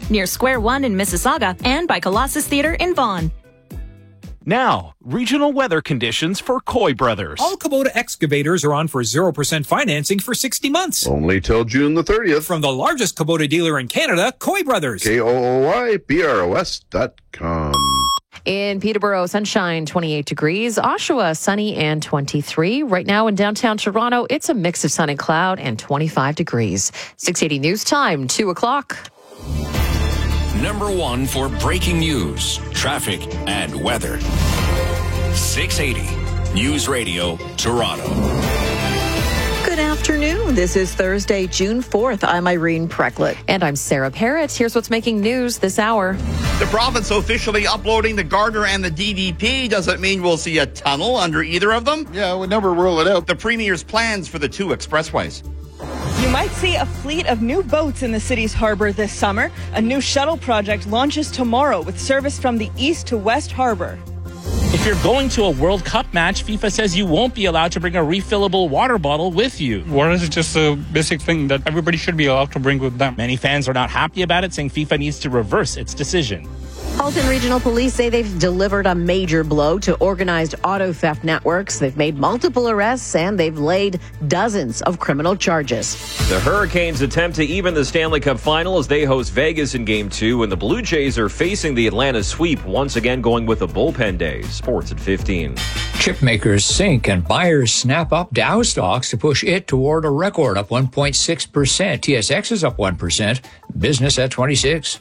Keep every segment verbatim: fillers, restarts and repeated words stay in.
near Square One in Mississauga, and by Colossus Theatre in Vaughan. Now, regional weather conditions for Coy Brothers. All Kubota excavators are on for zero percent financing for sixty months. Only till June the thirtieth. From the largest Kubota dealer in Canada, Coy Brothers. K O O Y B R O S dot com. In Peterborough, sunshine, twenty-eight degrees. Oshawa, sunny and twenty-three. Right now in downtown Toronto, it's a mix of sun and cloud and twenty-five degrees. six eighty News Time, two o'clock. Number one for breaking news, traffic, and weather. six eighty News Radio, Toronto. Good afternoon. This is Thursday, June fourth. I'm Irene Precklett. And I'm Sarah Parrott. Here's what's making news this hour. The province officially uploading the Gardner and the D V P. Does it mean we'll see a tunnel under either of them? Yeah, we'll never rule it out. The Premier's plans for the two expressways. You might see a fleet of new boats in the city's harbor this summer. A new shuttle project launches tomorrow with service from the east to west harbor. If you're going to a World Cup match, FIFA says you won't be allowed to bring a refillable water bottle with you. Water is just a basic thing that everybody should be allowed to bring with them. Many fans are not happy about it, saying FIFA needs to reverse its decision. Halton Regional Police say they've delivered a major blow to organized auto theft networks. They've made multiple arrests and they've laid dozens of criminal charges. The Hurricanes attempt to even the Stanley Cup final as they host Vegas in Game two, and the Blue Jays are facing the Atlanta sweep, once again going with a bullpen day. Sports at fifteen. Chip makers sink and buyers snap up Dow stocks to push it toward a record, up one point six percent. T S X is up one percent. Business at twenty-six.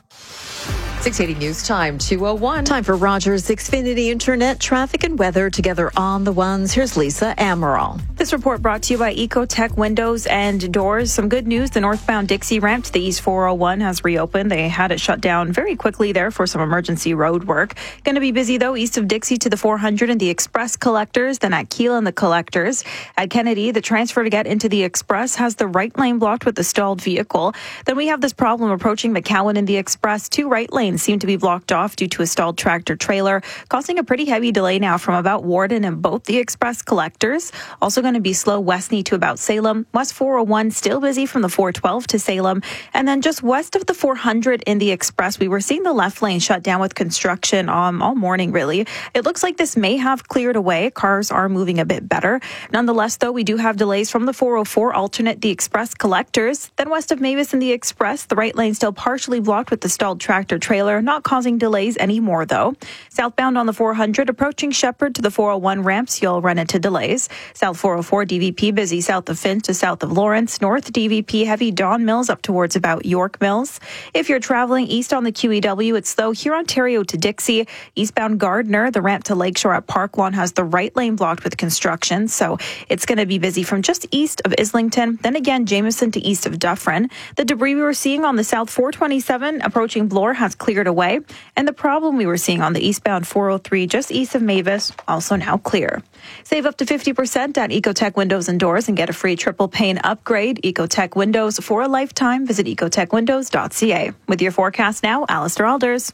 six eighty News Time, two oh one. Time for Rogers Xfinity Internet, traffic and weather together on the ones. Here's Lisa Amaral. This report brought to you by Ecotech Windows and Doors. Some good news. The northbound Dixie ramp to the East four oh one has reopened. They had it shut down very quickly there for some emergency road work. Going to be busy, though, east of Dixie to the four hundred and the Express collectors, then at Keele and the collectors. At Kennedy, the transfer to get into the Express has the right lane blocked with the stalled vehicle. Then we have this problem approaching McCowan and the Express. Two right lanes seem to be blocked off due to a stalled tractor trailer, causing a pretty heavy delay now from about Warden and both the Express collectors. Also going to be slow westny to about Salem. West four oh one still busy from the four twelve to Salem. And then just west of the four hundred in the Express, we were seeing the left lane shut down with construction um, all morning, really. It looks like this may have cleared away. Cars are moving a bit better. Nonetheless, though, we do have delays from the four oh four alternate, the Express collectors. Then west of Mavis in the Express, the right lane still partially blocked with the stalled tractor trailer, not causing delays anymore, though. Southbound on the four hundred, approaching Shepherd to the four oh one ramps, you'll run into delays. South four oh four D V P busy south of Finch to south of Lawrence. North D V P heavy Don Mills up towards about York Mills. If you're traveling east on the Q E W, it's slow here Ontario to Dixie. Eastbound Gardner, the ramp to Lakeshore at Park Lawn has the right lane blocked with construction, so it's going to be busy from just east of Islington. Then again, Jameson to east of Dufferin. The debris we were seeing on the South four twenty-seven approaching Bloor has cleared away. And the problem we were seeing on the eastbound four oh three just east of Mavis, also now clear. Save up to fifty percent at Ecotech Windows and Doors and get a free triple pane upgrade. Ecotech Windows for a lifetime. Visit ecotech windows dot c a. With your forecast now, Alistair Alders.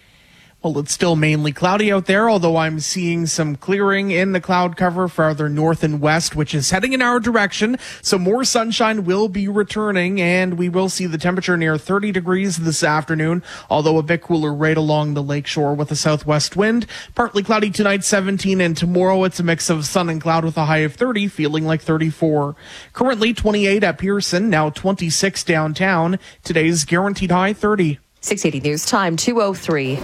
Well, it's still mainly cloudy out there, although I'm seeing some clearing in the cloud cover farther north and west, which is heading in our direction. So more sunshine will be returning, and we will see the temperature near thirty degrees this afternoon, although a bit cooler right along the lakeshore with a southwest wind. Partly cloudy tonight, seventeen, and tomorrow it's a mix of sun and cloud with a high of thirty, feeling like thirty-four. Currently twenty-eight at Pearson, now twenty-six downtown. Today's guaranteed high thirty. six eighty News Time, two oh three.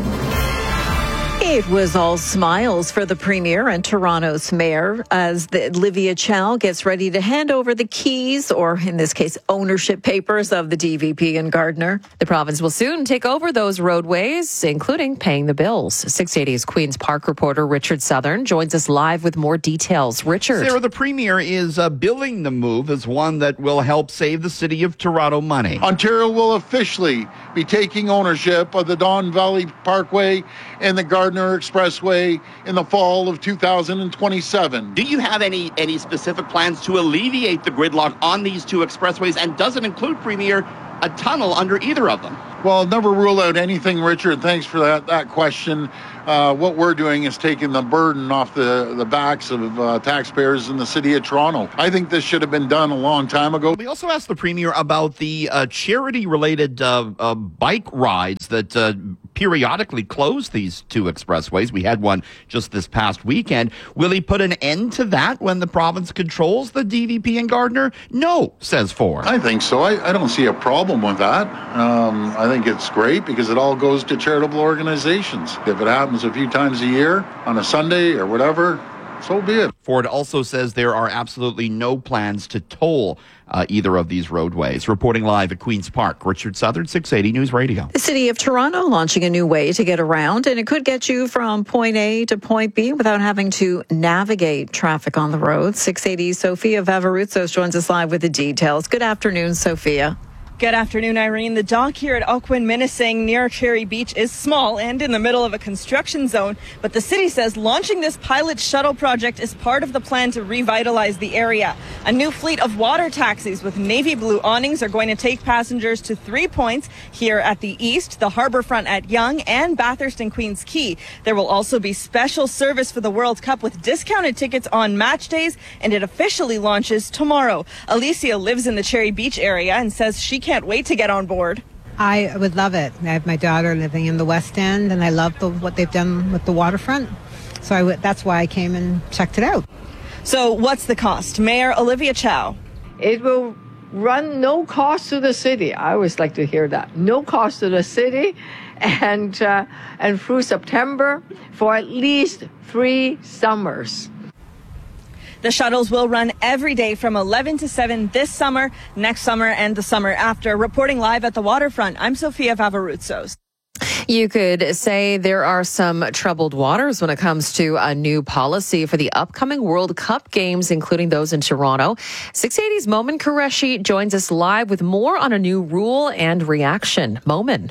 It was all smiles for the Premier and Toronto's Mayor as the, Olivia Chow gets ready to hand over the keys, or in this case, ownership papers of the D V P and Gardner. The province will soon take over those roadways, including paying the bills. six eighty's Queen's Park reporter Richard Southern joins us live with more details. Richard. Sarah, the Premier is uh, billing the move as one that will help save the city of Toronto money. Ontario will officially be taking ownership of the Don Valley Parkway and the Gardner Expressway in the fall of two thousand twenty-seven. Do you have any any specific plans to alleviate the gridlock on these two expressways? And does it include, Premier, a tunnel under either of them. Well, never rule out anything, Richard. Thanks for that, that question. Uh, what we're doing is taking the burden off the, the backs of uh, taxpayers in the city of Toronto. I think this should have been done a long time ago. We also asked the Premier about the uh, charity-related uh, uh, bike rides that uh, periodically close these two expressways. We had one just this past weekend. Will he put an end to that when the province controls the D V P in Gardner? No, says Ford. I think so. I, I don't see a problem with that. Um, I think it's great because it all goes to charitable organizations. If it happens a few times a year on a Sunday or whatever, so be it. Ford also says there are absolutely no plans to toll uh, either of these roadways. Reporting live at Queen's Park, Richard Southard, six eighty News Radio. The City of Toronto launching a new way to get around, and it could get you from point A to point B without having to navigate traffic on the road. six eighty Sophia Vavarutsos joins us live with the details. Good afternoon, Sophia. Good afternoon, Irene. The dock here at Auquin Minising near Cherry Beach is small and in the middle of a construction zone, but the city says launching this pilot shuttle project is part of the plan to revitalize the area. A new fleet of water taxis with navy blue awnings are going to take passengers to three points here at the East, the Harbourfront at Yonge, and Bathurst and Queens Quay. There will also be special service for the World Cup with discounted tickets on match days, and it officially launches tomorrow. Alicia lives in the Cherry Beach area and says she can't wait to get on board. I would love it. I have my daughter living in the West End, and I love the, what they've done with the waterfront. So I w- that's why I came and checked it out. So what's the cost? Mayor Olivia Chow. It will run no cost to the city. I always like to hear that. No cost to the city, and uh, and through September for at least three summers. The shuttles will run every day from eleven to seven this summer, next summer, and the summer after. Reporting live at the waterfront, I'm Sophia Vavarutsos. You could say there are some troubled waters when it comes to a new policy for the upcoming World Cup games, including those in Toronto. six eighty's Momin Qureshi joins us live with more on a new rule and reaction. Momin.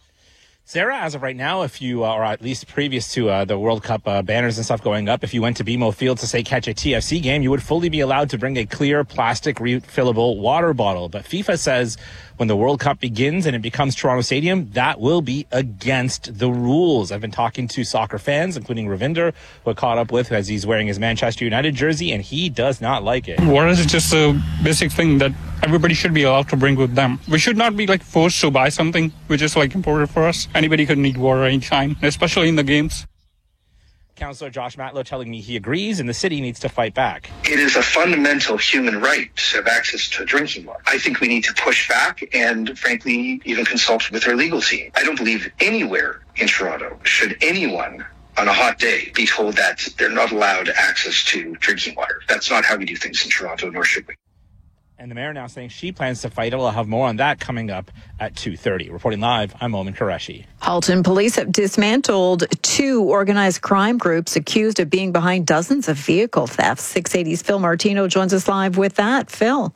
Sarah, as of right now, if you, uh, or at least previous to uh, the World Cup uh, banners and stuff going up, if you went to B M O Field to, say, catch a T F C game, you would fully be allowed to bring a clear plastic refillable water bottle. But FIFA says when the World Cup begins and it becomes Toronto Stadium, that will be against the rules. I've been talking to soccer fans, including Ravinder, who I caught up with as he's wearing his Manchester United jersey, and he does not like it. Water is just a basic thing that everybody should be allowed to bring with them. We should not be like forced to buy something which is like imported for us. Anybody could need water anytime, especially in the games. Councillor Josh Matlow telling me he agrees and the city needs to fight back. It is a fundamental human right to have access to drinking water. I think we need to push back and, frankly, even consult with our legal team. I don't believe anywhere in Toronto should anyone on a hot day be told that they're not allowed access to drinking water. That's not how we do things in Toronto, nor should we. And the mayor now saying she plans to fight it. We'll have more on that coming up at two thirty. Reporting live, I'm Momin Qureshi. Halton police have dismantled two organized crime groups accused of being behind dozens of vehicle thefts. six eighty's Phil Martino joins us live with that. Phil.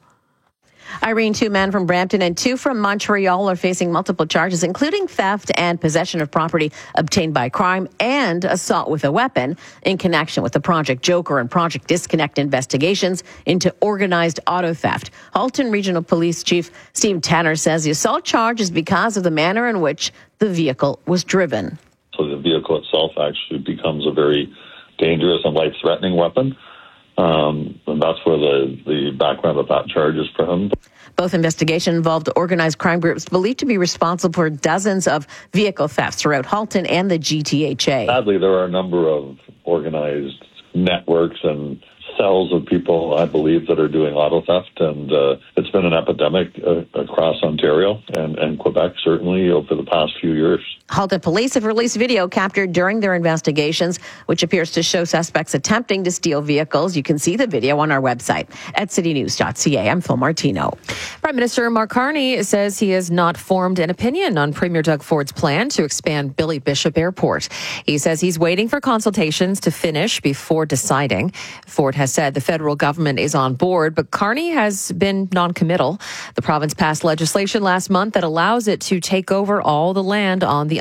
Irene, two men from Brampton and two from Montreal are facing multiple charges, including theft and possession of property obtained by crime and assault with a weapon in connection with the Project Joker and Project Disconnect investigations into organized auto theft. Halton Regional Police Chief Steve Tanner says the assault charge is because of the manner in which the vehicle was driven. So the vehicle itself actually becomes a very dangerous and life-threatening weapon. Um, and that's where the, the background of that charge is for him. Both investigations involved organized crime groups believed to be responsible for dozens of vehicle thefts throughout Halton and the G T H A. Sadly, there are a number of organized networks and cells of people, I believe, that are doing auto theft, and uh, it's been an epidemic uh, across Ontario and, and Quebec, certainly, over the past few years. Halton police have released video captured during their investigations, which appears to show suspects attempting to steal vehicles. You can see the video on our website at city news dot c a. I'm Phil Martino. Prime Minister Mark Carney says he has not formed an opinion on Premier Doug Ford's plan to expand Billy Bishop Airport. He says he's waiting for consultations to finish before deciding. Ford has said the federal government is on board, but Carney has been non-committal. The province passed legislation last month that allows it to take over all the land on the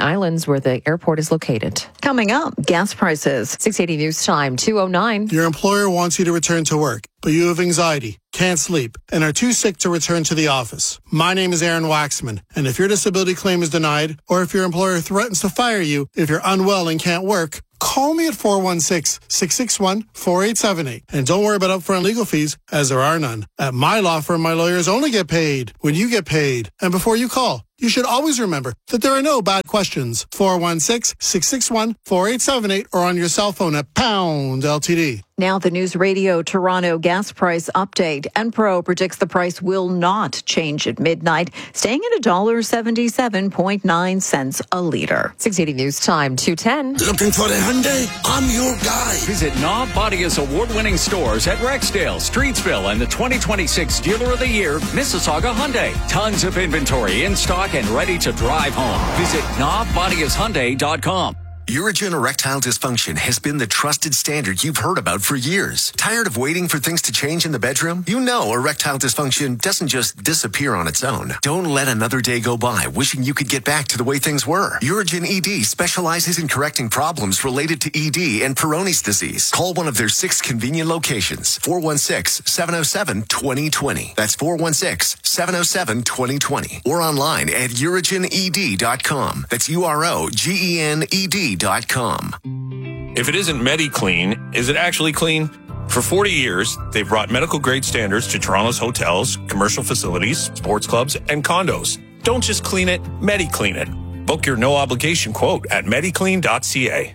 Islands where the airport is located. Coming up, gas prices. six eighty News Time, two oh nine. Your employer wants you to return to work, but you have anxiety, can't sleep, and are too sick to return to the office. My name is Aaron Waxman, and if your disability claim is denied, or if your employer threatens to fire you if you're unwell and can't work, call me at four one six, six six one, four eight seven eight. And don't worry about upfront legal fees, as there are none. At my law firm, my lawyers only get paid when you get paid. And before you call, you should always remember that there are no bad questions. four one six, six six one, four eight seven eight or on your cell phone at pound L T D. Now the News Radio Toronto gas price update. Enpro predicts the price will not change at midnight, staying at one dollar seventy-seven point nine cents a litre. six eighty News Time, two ten. Looking for a Hyundai? I'm your guy. Visit Knob Bodia's award-winning stores at Rexdale, Streetsville, and the twenty twenty-six Dealer of the Year, Mississauga Hyundai. Tons of inventory in stock and ready to drive home. Visit knob bodias hyundai dot com. Urigen erectile dysfunction has been the trusted standard you've heard about for years. Tired of waiting for things to change in the bedroom? You know erectile dysfunction doesn't just disappear on its own. Don't let another day go by wishing you could get back to the way things were. Urigen E D specializes in correcting problems related to E D and Peyronie's disease. Call one of their six convenient locations. four one six, seven oh seven, two oh two oh. That's four one six, seven oh seven, two oh two oh. Or online at urigen e d dot com. That's U R O G E N E D dot com. If it isn't MediClean, is it actually clean? For forty years, they've brought medical grade standards to Toronto's hotels, commercial facilities, sports clubs, and condos. Don't just clean it, MediClean it. Book your no obligation quote at mediclean dot c a.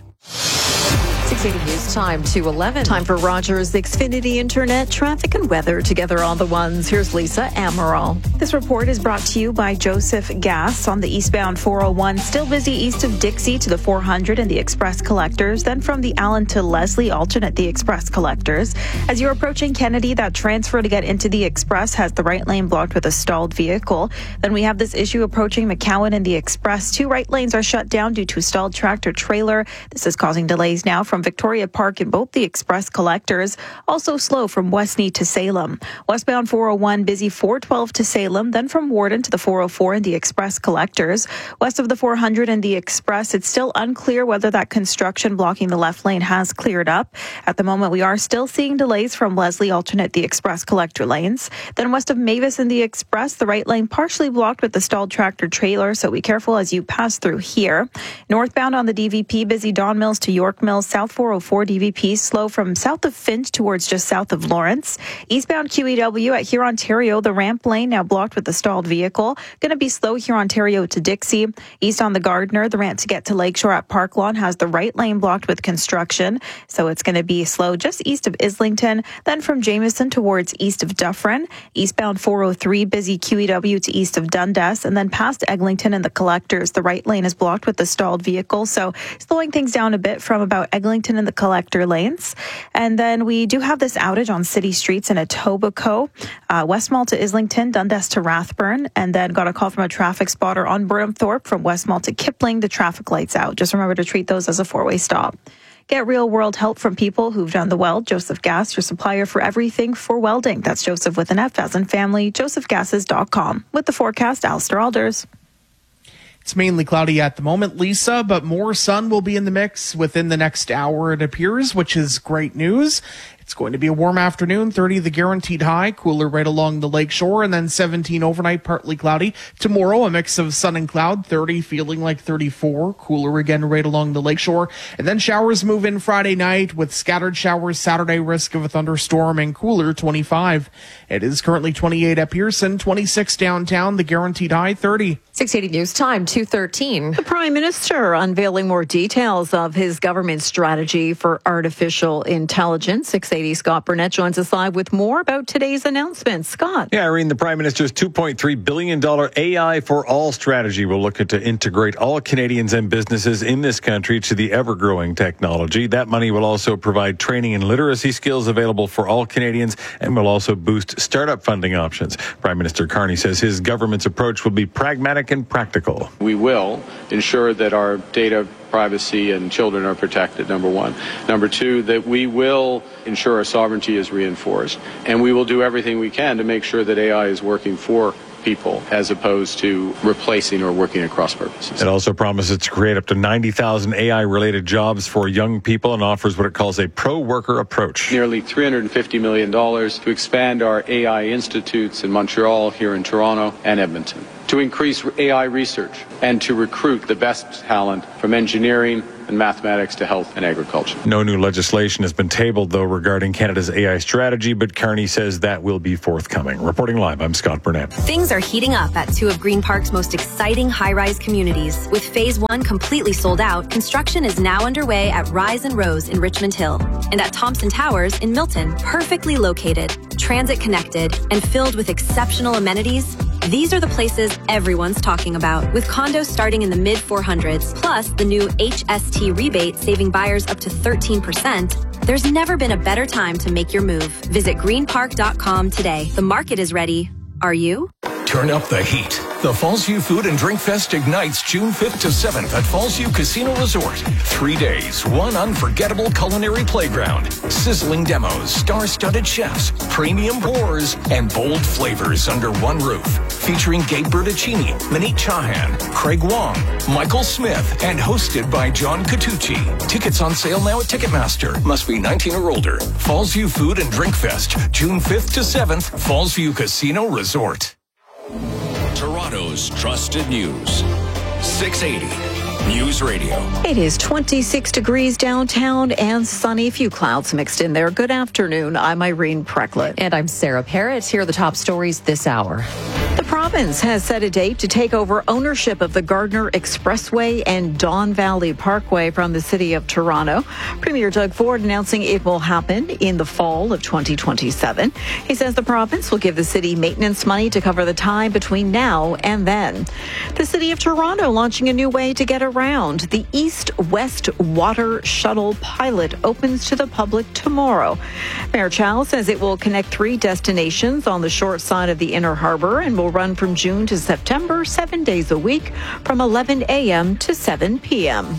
six eighty News Time, two eleven. Time for Rogers Xfinity Internet traffic and weather. Together all the ones. Here's Lisa Amaral. This report is brought to you by Joseph Gas on the eastbound four oh one. Still busy east of Dixie to the four hundred and the Express Collectors. Then from the Allen to Leslie, alternate the Express Collectors. As you're approaching Kennedy, that transfer to get into the Express has the right lane blocked with a stalled vehicle. Then we have this issue approaching McCowan and the Express. Two right lanes are shut down due to a stalled tractor trailer. This is causing delays now from Victoria Park in both the Express Collectors. Also slow from Westney to Salem. Westbound four oh one busy four twelve to Salem, then from Warden to the four oh four in the Express Collectors. West of the four hundred and the Express, it's still unclear whether that construction blocking the left lane has cleared up. At the moment, we are still seeing delays from Leslie, alternate the Express Collector lanes. Then west of Mavis in the Express, the right lane partially blocked with the stalled tractor trailer, so be careful as you pass through here. Northbound on the D V P, busy Don Mills to York Mills, South four oh four D V P, slow from south of Finch towards just south of Lawrence. Eastbound Q E W at Hurontario, the ramp lane now blocked with the stalled vehicle. Going to be slow Hurontario to Dixie. East on the Gardner, the ramp to get to Lakeshore at Park Lawn has the right lane blocked with construction, so it's going to be slow just east of Islington. Then from Jameson towards east of Dufferin. Eastbound four oh three, busy Q E W to east of Dundas, and then past Eglinton and the Collectors, the right lane is blocked with the stalled vehicle, so slowing things down a bit from about Eglinton and the Collector lanes. And then we do have this outage on city streets in Etobicoke, uh, Westmall to Islington, Dundas to Rathburn, and then got a call from a traffic spotter on Burnhamthorpe from Westmall to Kipling. The traffic lights out. Just remember to treat those as a four-way stop. Get real-world help from people who've done the weld. Joseph Gas, your supplier for everything for welding. That's Joseph with an F as in family, joseph gases dot com. With the forecast, Alistair Alders. It's mainly cloudy at the moment, Lisa, but more sun will be in the mix within the next hour, it appears, which is great news. It's going to be a warm afternoon, thirty the guaranteed high, cooler right along the lakeshore, and then seventeen overnight, partly cloudy. Tomorrow, a mix of sun and cloud, thirty feeling like thirty-four, cooler again right along the lakeshore. And then showers move in Friday night with scattered showers Saturday, risk of a thunderstorm, and cooler twenty-five. It is currently twenty-eight at Pearson, twenty-six downtown, the guaranteed high thirty. six eighty News Time, two thirteen. The Prime Minister unveiling more details of his government strategy for artificial intelligence. six eighty Scott Burnett joins us live with more about today's announcement. Scott. Yeah, Irene, the Prime Minister's two point three billion dollars A I for All strategy will look to integrate all Canadians and businesses in this country to the ever-growing technology. That money will also provide training and literacy skills available for all Canadians and will also boost startup funding options. Prime Minister Carney says his government's approach will be pragmatic and practical. We will ensure that our data privacy and children are protected, number one. Number two, that we will ensure our sovereignty is reinforced, and we will do everything we can to make sure that A I is working for people as opposed to replacing or working at cross purposes. It also promises to create up to ninety thousand A I-related jobs for young people and offers what it calls a pro-worker approach. Nearly three hundred fifty million dollars to expand our A I institutes in Montreal, here in Toronto, and Edmonton, to increase A I research, and to recruit the best talent from engineering and mathematics to health and agriculture. No new legislation has been tabled, though, regarding Canada's A I strategy, but Carney says that will be forthcoming. Reporting live, I'm Scott Burnett. Things are heating up at two of Green Park's most exciting high-rise communities. With Phase one completely sold out, construction is now underway at Rise and Rose in Richmond Hill and at Thompson Towers in Milton, perfectly located, transit-connected, and filled with exceptional amenities. These are the places everyone's talking about, with condos starting in the mid four hundreds, plus the new H S T rebate saving buyers up to thirteen percent. There's never been a better time to make your move. Visit green park dot com today. The market is ready. Are you? Turn up the heat. The Fallsview Food and Drink Fest ignites June fifth to seventh at Fallsview Casino Resort. Three days, one unforgettable culinary playground, sizzling demos, star-studded chefs, premium pours, and bold flavors under one roof. Featuring Gabe Bertuccini, Manit Chahan, Craig Wong, Michael Smith, and hosted by John Catucci. Tickets on sale now at Ticketmaster. Must be nineteen or older. Fallsview Food and Drink Fest, June fifth to seventh, Fallsview Casino Resort. Toronto's trusted news. six eighty News Radio. It is twenty-six degrees downtown and sunny. Few clouds mixed in there. Good afternoon. I'm Irene Precklett. And I'm Sarah Parrott. Here are the top stories this hour. The province has set a date to take over ownership of the Gardner Expressway and Don Valley Parkway from the City of Toronto. Premier Doug Ford announcing it will happen in the fall of twenty twenty-seven. He says the province will give the city maintenance money to cover the time between now and then. The City of Toronto launching a new way to get around. The East-West Water Shuttle pilot opens to the public tomorrow. Mayor Chow says it will connect three destinations on the short side of the Inner Harbor and will run from June to September, seven days a week, from eleven a.m. to seven p.m.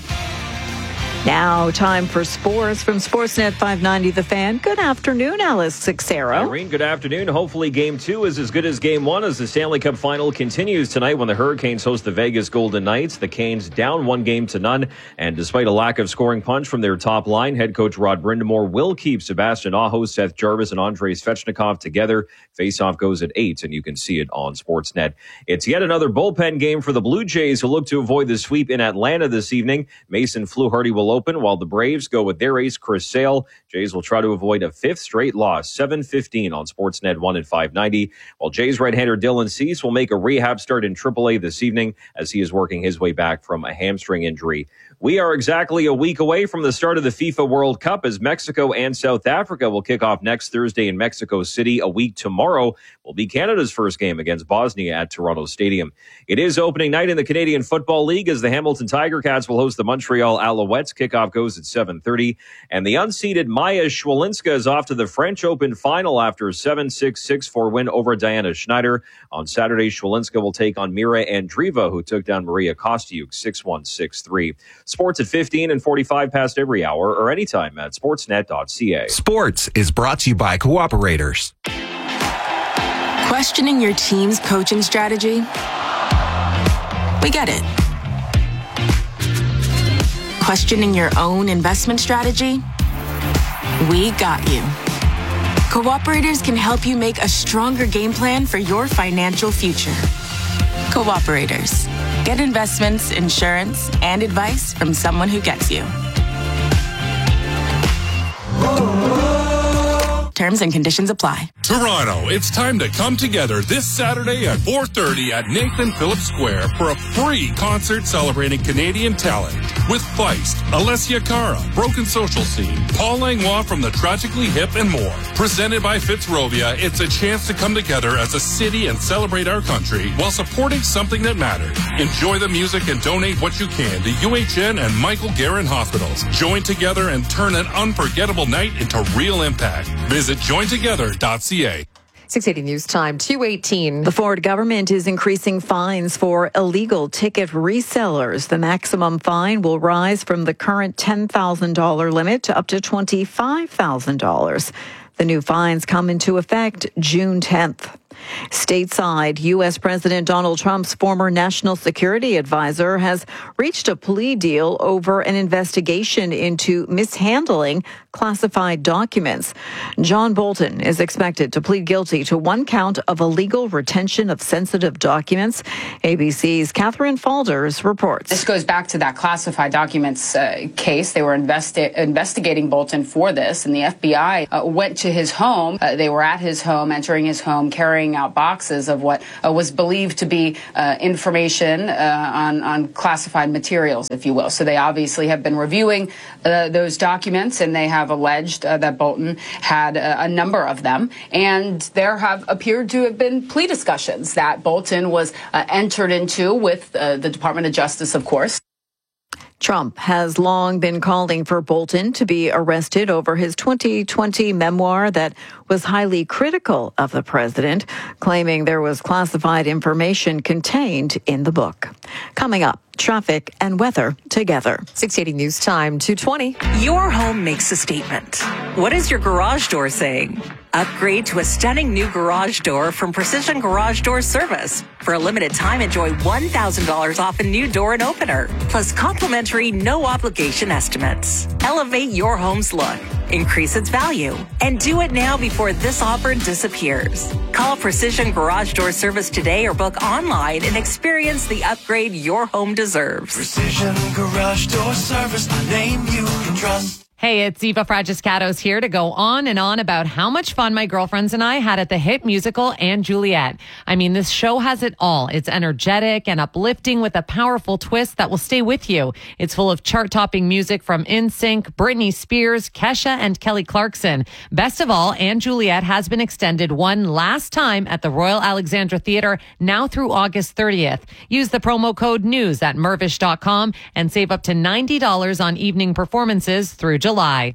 Now, time for sports from Sportsnet five ninety The Fan. Good afternoon, Alice Sixero. Irene, good afternoon. Hopefully game two is as good as game one as the Stanley Cup final continues tonight when the Hurricanes host the Vegas Golden Knights. The Canes down one game to none, and despite a lack of scoring punch from their top line, head coach Rod Brind'Amour will keep Sebastian Aho, Seth Jarvis, and Andrei Svechnikov together. Faceoff goes at eight, and you can see it on Sportsnet. It's yet another bullpen game for the Blue Jays, who look to avoid the sweep in Atlanta this evening. Mason Fluharty will open while the Braves go with their ace Chris Sale. Jays will try to avoid a fifth straight loss. seven fifteen on Sportsnet one and five ninety. While Jays right-hander Dylan Cease will make a rehab start in triple A this evening as he is working his way back from a hamstring injury. We are exactly a week away from the start of the FIFA World Cup as Mexico and South Africa will kick off next Thursday in Mexico City. A week tomorrow will be Canada's first game against Bosnia at Toronto Stadium. It is opening night in the Canadian Football League as the Hamilton Tiger Cats will host the Montreal Alouettes. Kickoff goes at seven thirty. And the unseeded Maya Schwalinska is off to the French Open final after a seven six, six four win over Diana Schneider. On Saturday, Schwalinska will take on Mira Andreeva, who took down Maria Kostyuk six one, six three. Sports at fifteen and forty-five past every hour or anytime at sportsnet dot c a. Sports is brought to you by Cooperators. Questioning your team's coaching strategy? We get it. Questioning your own investment strategy? We got you. Cooperators can help you make a stronger game plan for your financial future. Cooperators. Get investments, insurance, and advice from someone who gets you. Terms and conditions apply. Toronto, it's time to come together this Saturday at four thirty at Nathan Phillips Square for a free concert celebrating Canadian talent with Feist, Alessia Cara, Broken Social Scene, Paul Langlois from the Tragically Hip, and more. Presented by Fitzrovia, it's a chance to come together as a city and celebrate our country while supporting something that matters. Enjoy the music and donate what you can to U H N and Michael Garron Hospitals. Join together and turn an unforgettable night into real impact. Visit join together dot c a. six eighty News Time, two eighteen. The Ford government is increasing fines for illegal ticket resellers. The maximum fine will rise from the current ten thousand dollars limit to up to twenty-five thousand dollars. The new fines come into effect June tenth. Stateside, U S. President Donald Trump's former national security advisor has reached a plea deal over an investigation into mishandling classified documents. John Bolton is expected to plead guilty to one count of illegal retention of sensitive documents. A B C's Catherine Falders reports. This goes back to that classified documents uh, case. They were investi- investigating Bolton for this, and the F B I uh, went to his home. Uh, they were at his home, entering his home, carrying out boxes of what uh, was believed to be uh, information uh, on, on classified materials, if you will. So they obviously have been reviewing uh, those documents, and they have alleged uh, that Bolton had uh, a number of them. And there have appeared to have been plea discussions that Bolton was uh, entered into with uh, the Department of Justice, of course. Trump has long been calling for Bolton to be arrested over his twenty twenty memoir that was highly critical of the president, claiming there was classified information contained in the book. Coming up, traffic and weather together. six eighty News Time, two twenty. Your home makes a statement. What is your garage door saying? Upgrade to a stunning new garage door from Precision Garage Door Service. For a limited time, enjoy one thousand dollars off a new door and opener, plus complimentary no-obligation estimates. Elevate your home's look, increase its value, and do it now before this offer disappears. Call Precision Garage Door Service today or book online and experience the upgrade your home deserves. Precision Garage Door Service, a name you can trust. Hey, it's Eva Fragiscatos here to go on and on about how much fun my girlfriends and I had at the hit musical And Juliet. I mean, this show has it all. It's energetic and uplifting with a powerful twist that will stay with you. It's full of chart-topping music from N Sync, Britney Spears, Kesha, and Kelly Clarkson. Best of all, And Juliet has been extended one last time at the Royal Alexandra Theatre, now through August thirtieth. Use the promo code NEWS at mervish dot com and save up to ninety dollars on evening performances through July.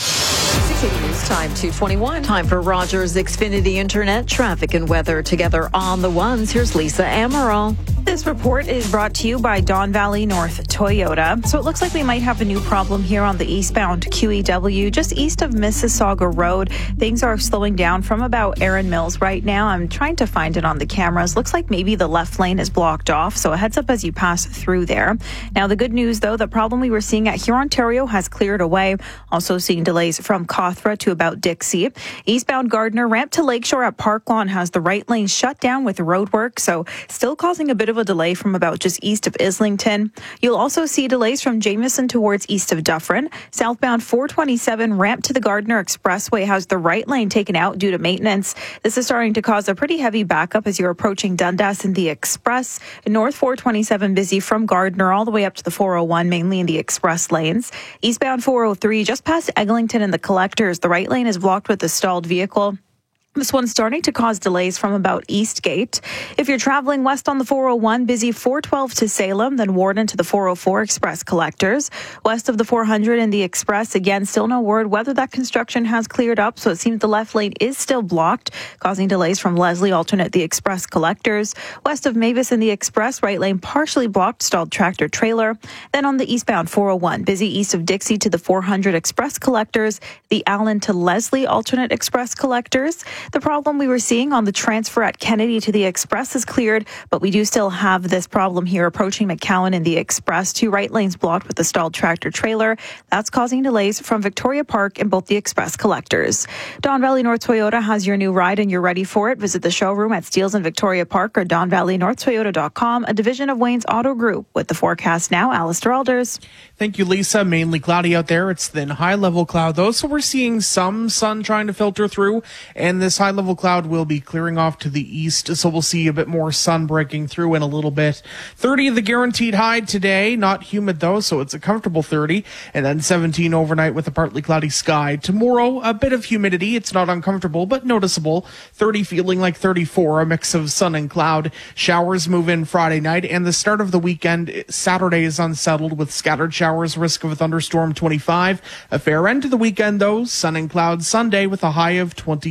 six eighty News Time, two twenty-one. Time for Rogers Xfinity Internet traffic and weather together on the ones. Here's Lisa Amaral. This report is brought to you by Don Valley North Toyota. So it looks like we might have a new problem here on the eastbound Q E W, just east of Mississauga Road. Things are slowing down from about Erin Mills right now. I'm trying to find it on the cameras. Looks like maybe the left lane is blocked off, so a heads up as you pass through there. Now, the good news, though, the problem we were seeing at Hurontario has cleared away. Also seeing delays from Cawthra to about Dixie. Eastbound Gardner ramp to Lakeshore at Park Lawn has the right lane shut down with road work, so still causing a bit of a delay from about just east of Islington. You'll also see delays from Jameson towards east of Dufferin. Southbound four twenty-seven ramp to the Gardner Expressway has the right lane taken out due to maintenance. This is starting to cause a pretty heavy backup as you're approaching Dundas in the Express. North four twenty-seven busy from Gardner all the way up to the four oh one, mainly in the express lanes. Eastbound four oh three just past Eglinton and the Collectors. The right lane is blocked with a stalled vehicle. This one's starting to cause delays from about Eastgate. If you're traveling west on the four oh one, busy four twelve to Salem, then Warden to the four oh four Express Collectors. West of the four hundred in the Express, again, still no word whether that construction has cleared up, so it seems the left lane is still blocked, causing delays from Leslie alternate the Express Collectors. West of Mavis in the Express, right lane partially blocked, stalled tractor trailer. Then on the eastbound four oh one, busy east of Dixie to the four hundred Express Collectors, the Allen to Leslie alternate Express Collectors. The problem we were seeing on the transfer at Kennedy to the Express is cleared, but we do still have this problem here approaching McCowan in the Express. Two right lanes blocked with the stalled tractor trailer. That's causing delays from Victoria Park in both the Express Collectors. Don Valley North Toyota has your new ride and you're ready for it. Visit the showroom at Steeles in Victoria Park or don valley north toyota dot com, a division of Wayne's Auto Group. With the forecast now, Alistair Alders. Thank you, Lisa. Mainly cloudy out there. It's then high-level cloud, though, so we're seeing some sun trying to filter through, and this high-level cloud will be clearing off to the east, so we'll see a bit more sun breaking through in a little bit. thirty the guaranteed high today. Not humid, though, so it's a comfortable thirty, and then seventeen overnight with a partly cloudy sky. Tomorrow, a bit of humidity. It's not uncomfortable, but noticeable. thirty feeling like thirty-four, a mix of sun and cloud. Showers move in Friday night, and the start of the weekend, Saturday, is unsettled with scattered showers. Risk of a thunderstorm twenty-five. A fair end to the weekend, though. Sun and clouds Sunday with a high of twenty-six.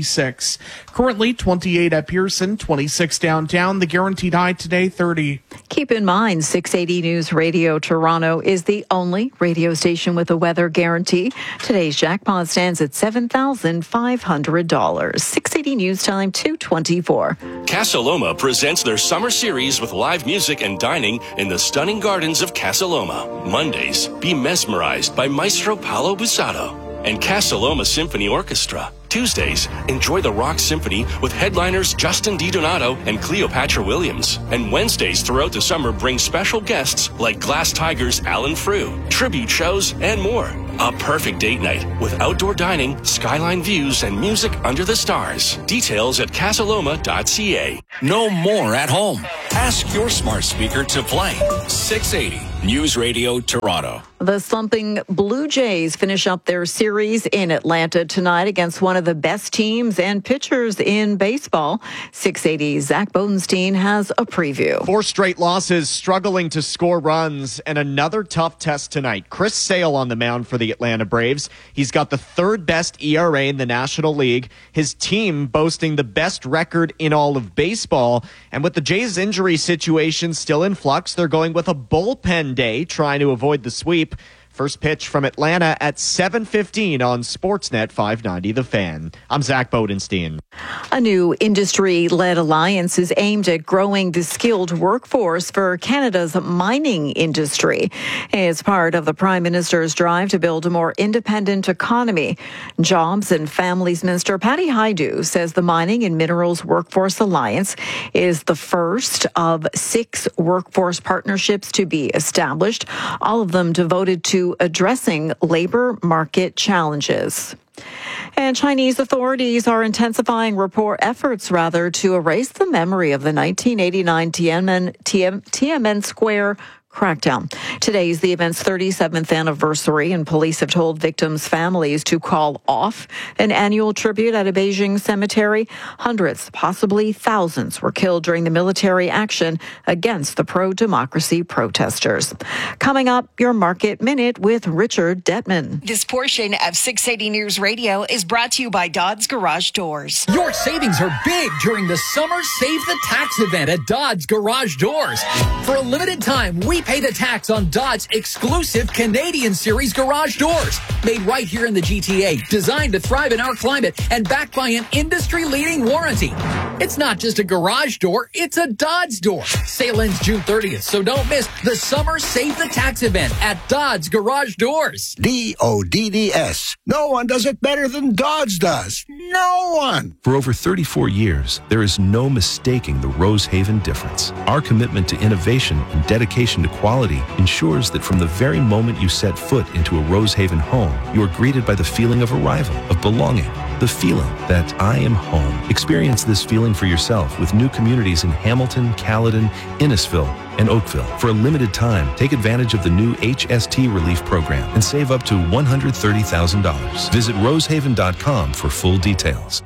twenty-six. Currently twenty-eight at Pearson, twenty-six downtown. The guaranteed high today, thirty. Keep in mind, six eighty News Radio Toronto is the only radio station with a weather guarantee. Today's jackpot stands at seven thousand five hundred dollars. six eighty News Time, two twenty-four. Casa Loma presents their summer series with live music and dining in the stunning gardens of Casa Loma. Mondays, be mesmerized by Maestro Paolo Busato and Casa Loma Symphony Orchestra. Tuesdays, enjoy the Rock Symphony with headliners Justin DiDonato and Cleopatra Williams. And Wednesdays throughout the summer bring special guests like Glass Tigers Alan Frew, tribute shows, and more. A perfect date night with outdoor dining, skyline views, and music under the stars. Details at casaloma dot c a. No more at home. Ask your smart speaker to play. six eighty News Radio Toronto. The slumping Blue Jays finish up their series in Atlanta tonight against one of the best teams and pitchers in baseball. six eighty Zach Bodenstein has a preview. Four straight losses, struggling to score runs, and another tough test tonight. Chris Sale on the mound for the Atlanta Braves. He's got the third best E R A in the National League. His team boasting the best record in all of baseball. And with the Jays' injury situation still in flux, they're going with a bullpen day, trying to avoid the sweep. First pitch from Atlanta at seven fifteen on Sportsnet five ninety The Fan. I'm Zach Bodenstein. A new industry-led alliance is aimed at growing the skilled workforce for Canada's mining industry. It's part of the Prime Minister's drive to build a more independent economy. Jobs and Families Minister Patty Hajdu says the Mining and Minerals Workforce Alliance is the first of six workforce partnerships to be established, all of them devoted to addressing labor market challenges. And Chinese authorities are intensifying report efforts, rather, to erase the memory of the nineteen eighty-nine Tiananmen, Tiananmen Square crackdown. Today is the event's thirty-seventh anniversary, and police have told victims' families to call off an annual tribute at a Beijing cemetery. Hundreds, possibly thousands, were killed during the military action against the pro-democracy protesters. Coming up, your Market Minute with Richard Detman. This portion of six eighty News Radio is brought to you by Dodds Garage Doors. Your savings are big during the Summer Save the Tax event at Dodds Garage Doors. For a limited time, we pay the tax on Dodds' exclusive Canadian Series garage doors. Made right here in the G T A, designed to thrive in our climate, and backed by an industry-leading warranty. It's not just a garage door, it's a Dodds door. Sale ends June thirtieth, so don't miss the Summer Save the Tax event at Dodds Garage Doors. D O D D S. No one does it better than Dodds does. No one. For over thirty-four years, there is no mistaking the Rosehaven difference. Our commitment to innovation and dedication to quality ensures that from the very moment you set foot into a Rosehaven home, you are greeted by the feeling of arrival, of belonging, the feeling that I am home. Experience this feeling for yourself with new communities in Hamilton, Caledon, Innisfil, and Oakville. For a limited time, take advantage of the new H S T Relief Program and save up to one hundred thirty thousand dollars. Visit rosehaven dot com for full details.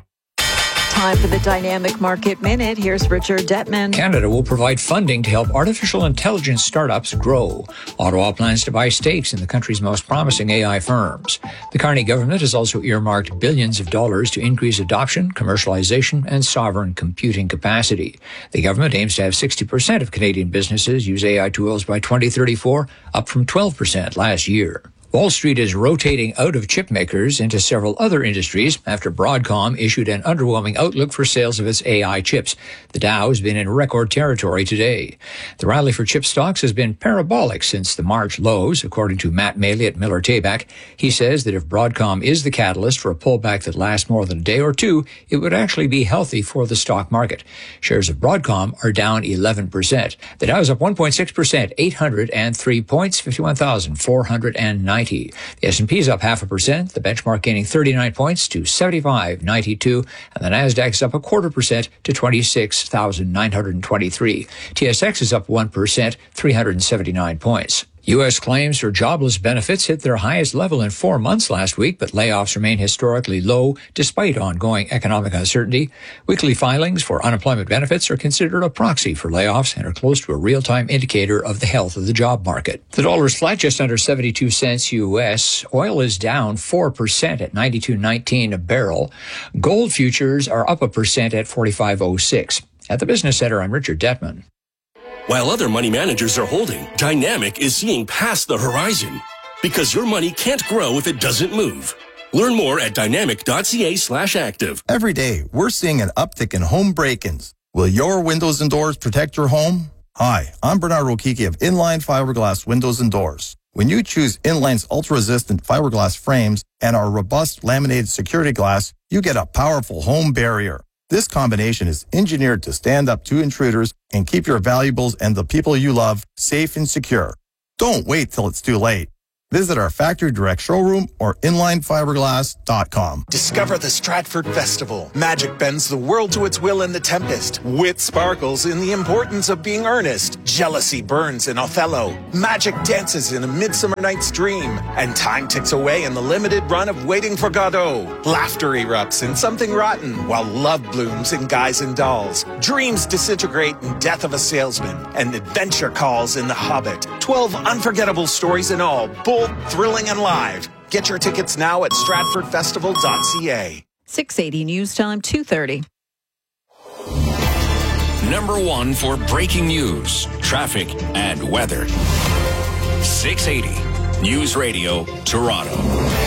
Time for the Dynamic Market Minute. Here's Richard Detman. Canada will provide funding to help artificial intelligence startups grow. Ottawa plans to buy stakes in the country's most promising A I firms. The Carney government has also earmarked billions of dollars to increase adoption, commercialization, and sovereign computing capacity. The government aims to have sixty percent of Canadian businesses use A I tools by twenty thirty-four, up from twelve percent last year. Wall Street is rotating out of chip makers into several other industries after Broadcom issued an underwhelming outlook for sales of its A I chips. The Dow has been in record territory today. The rally for chip stocks has been parabolic since the March lows, according to Matt Maley at Miller Tabak. He says that if Broadcom is the catalyst for a pullback that lasts more than a day or two, it would actually be healthy for the stock market. Shares of Broadcom are down eleven percent. The Dow is up one point six percent, eight hundred three points, fifty-one thousand four hundred ninety. The S and P is up half a percent, the benchmark gaining thirty-nine points to seventy-five ninety-two, and the Nasdaq is up a quarter percent to twenty-six thousand nine hundred twenty-three. T S X is up one percent, three hundred seventy-nine points. U S claims for jobless benefits hit their highest level in four months last week, but layoffs remain historically low despite ongoing economic uncertainty. Weekly filings for unemployment benefits are considered a proxy for layoffs and are close to a real-time indicator of the health of the job market. The dollar is flat just under seventy-two cents U S. Oil is down four percent at ninety-two nineteen a barrel. Gold futures are up a percent at forty-five oh six. At the Business Center, I'm Richard Detman. While other money managers are holding, Dynamic is seeing past the horizon. Because your money can't grow if it doesn't move. Learn more at dynamic.ca slash active. Every day, we're seeing an uptick in home break-ins. Will your windows and doors protect your home? Hi, I'm Bernard Rokiki of Inline Fiberglass Windows and Doors. When you choose Inline's ultra-resistant fiberglass frames and our robust laminated security glass, you get a powerful home barrier. This combination is engineered to stand up to intruders and keep your valuables and the people you love safe and secure. Don't wait till it's too late. Visit our factory direct showroom or inline fiberglass dot com. Discover the Stratford Festival. Magic bends the world to its will in The Tempest. Wit sparkles in the importance of being earnest. Jealousy burns in Othello. Magic dances in A Midsummer Night's Dream. And time ticks away in the limited run of Waiting for Godot. Laughter erupts in Something Rotten, while love blooms in Guys and Dolls. Dreams disintegrate in Death of a Salesman. And adventure calls in The Hobbit. Twelve unforgettable stories in all. Bold, thrilling, and live. Get your tickets now at stratford festival dot c a. six eighty News Time, two thirty. Number one for breaking news, traffic, and weather. six eighty News Radio, Toronto.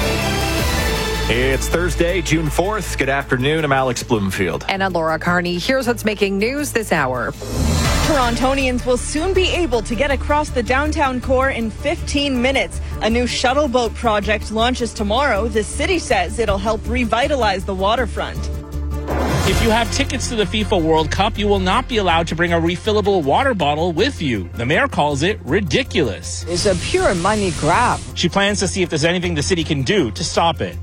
It's Thursday, June fourth. Good afternoon. I'm Alex Bloomfield. And I'm Laura Carney. Here's what's making news this hour. Torontonians will soon be able to get across the downtown core in fifteen minutes. A new shuttle boat project launches tomorrow. The city says it'll help revitalize the waterfront. If you have tickets to the FIFA World Cup, you will not be allowed to bring a refillable water bottle with you. The mayor calls it ridiculous. It's a pure money grab. She plans to see if there's anything the city can do to stop it.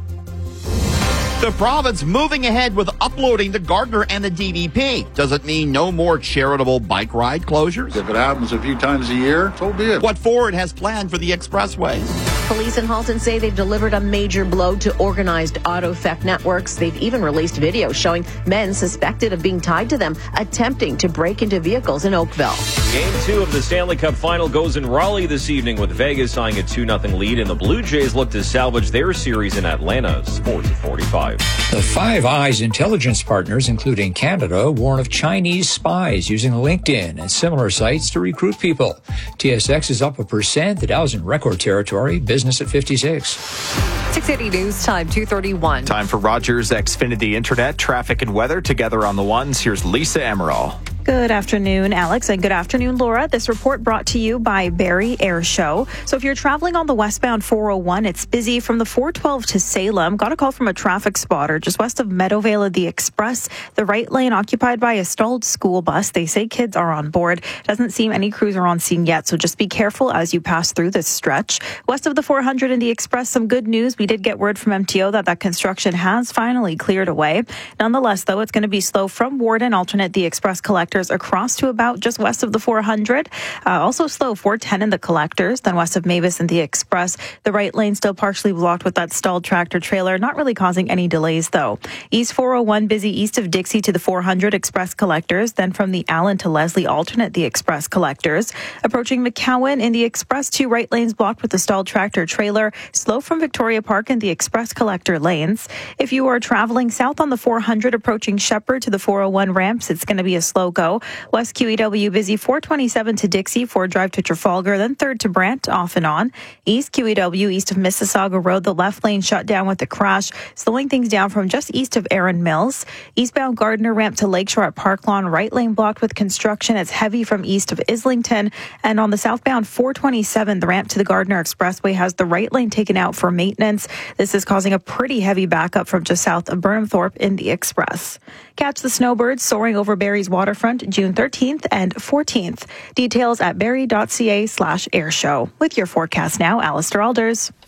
The province moving ahead with uploading the Gardner and the D D P. Does it mean no more charitable bike ride closures? If it happens a few times a year, so be it. What Ford has planned for the expressways. Police in Halton say they've delivered a major blow to organized auto theft networks. They've even released video showing men suspected of being tied to them attempting to break into vehicles in Oakville. Game two of the Stanley Cup Final goes in Raleigh this evening with Vegas eyeing a two nothing lead, and the Blue Jays look to salvage their series in Atlanta. Sports at forty-five. The Five Eyes intelligence partners, including Canada, warn of Chinese spies using LinkedIn and similar sites to recruit people. T S X is up a percent. The Dow's in record territory. Business at fifty-six. six eighty News Time, two thirty-one. Time for Rogers Xfinity Internet, traffic and weather together on the ones. Here's Lisa Emerald. Good afternoon, Alex, and good afternoon, Laura. This report brought to you by Barrie Air Show. So if you're traveling on the westbound four oh one, it's busy from the four twelve to Salem. Got a call from a traffic spotter just west of Meadowvale at the Express. The right lane occupied by a stalled school bus. They say kids are on board. Doesn't seem any crews are on scene yet, so just be careful as you pass through this stretch. West of the four hundred in the Express, some good news. We did get word from M T O that that construction has finally cleared away. Nonetheless, though, it's going to be slow from Warden, alternate the Express Collectors across to about just west of the four hundred. Uh, also slow four ten in the Collectors, then west of Mavis in the Express. The right lane still partially blocked with that stalled tractor trailer, not really causing any delays though. East four oh one busy east of Dixie to the four hundred Express Collectors, then from the Allen to Leslie alternate the Express Collectors. Approaching McCowan in the Express, two right lanes blocked with the stalled tractor trailer. Slow from Victoria Park in the Express Collector lanes. If you are traveling south on the four hundred approaching Shepherd to the four oh one ramps, it's going to be a slow go. West Q E W busy four twenty-seven to Dixie, four drive to Trafalgar, then third to Brant, off and on. East Q E W east of Mississauga Road, the left lane shut down with a crash, slowing things down from just east of Erin Mills. Eastbound Gardner ramp to Lakeshore at Park Lawn, right lane blocked with construction. It's heavy from east of Islington. And on the southbound four twenty-seven, the ramp to the Gardner Expressway has the right lane taken out for maintenance. This is causing a pretty heavy backup from just south of Burnhamthorpe in the Express. Catch the snowbirds soaring over Barrie's waterfront June thirteenth and fourteenth. Details at barrie.ca slash air show. With your forecast now, Alistair Alders.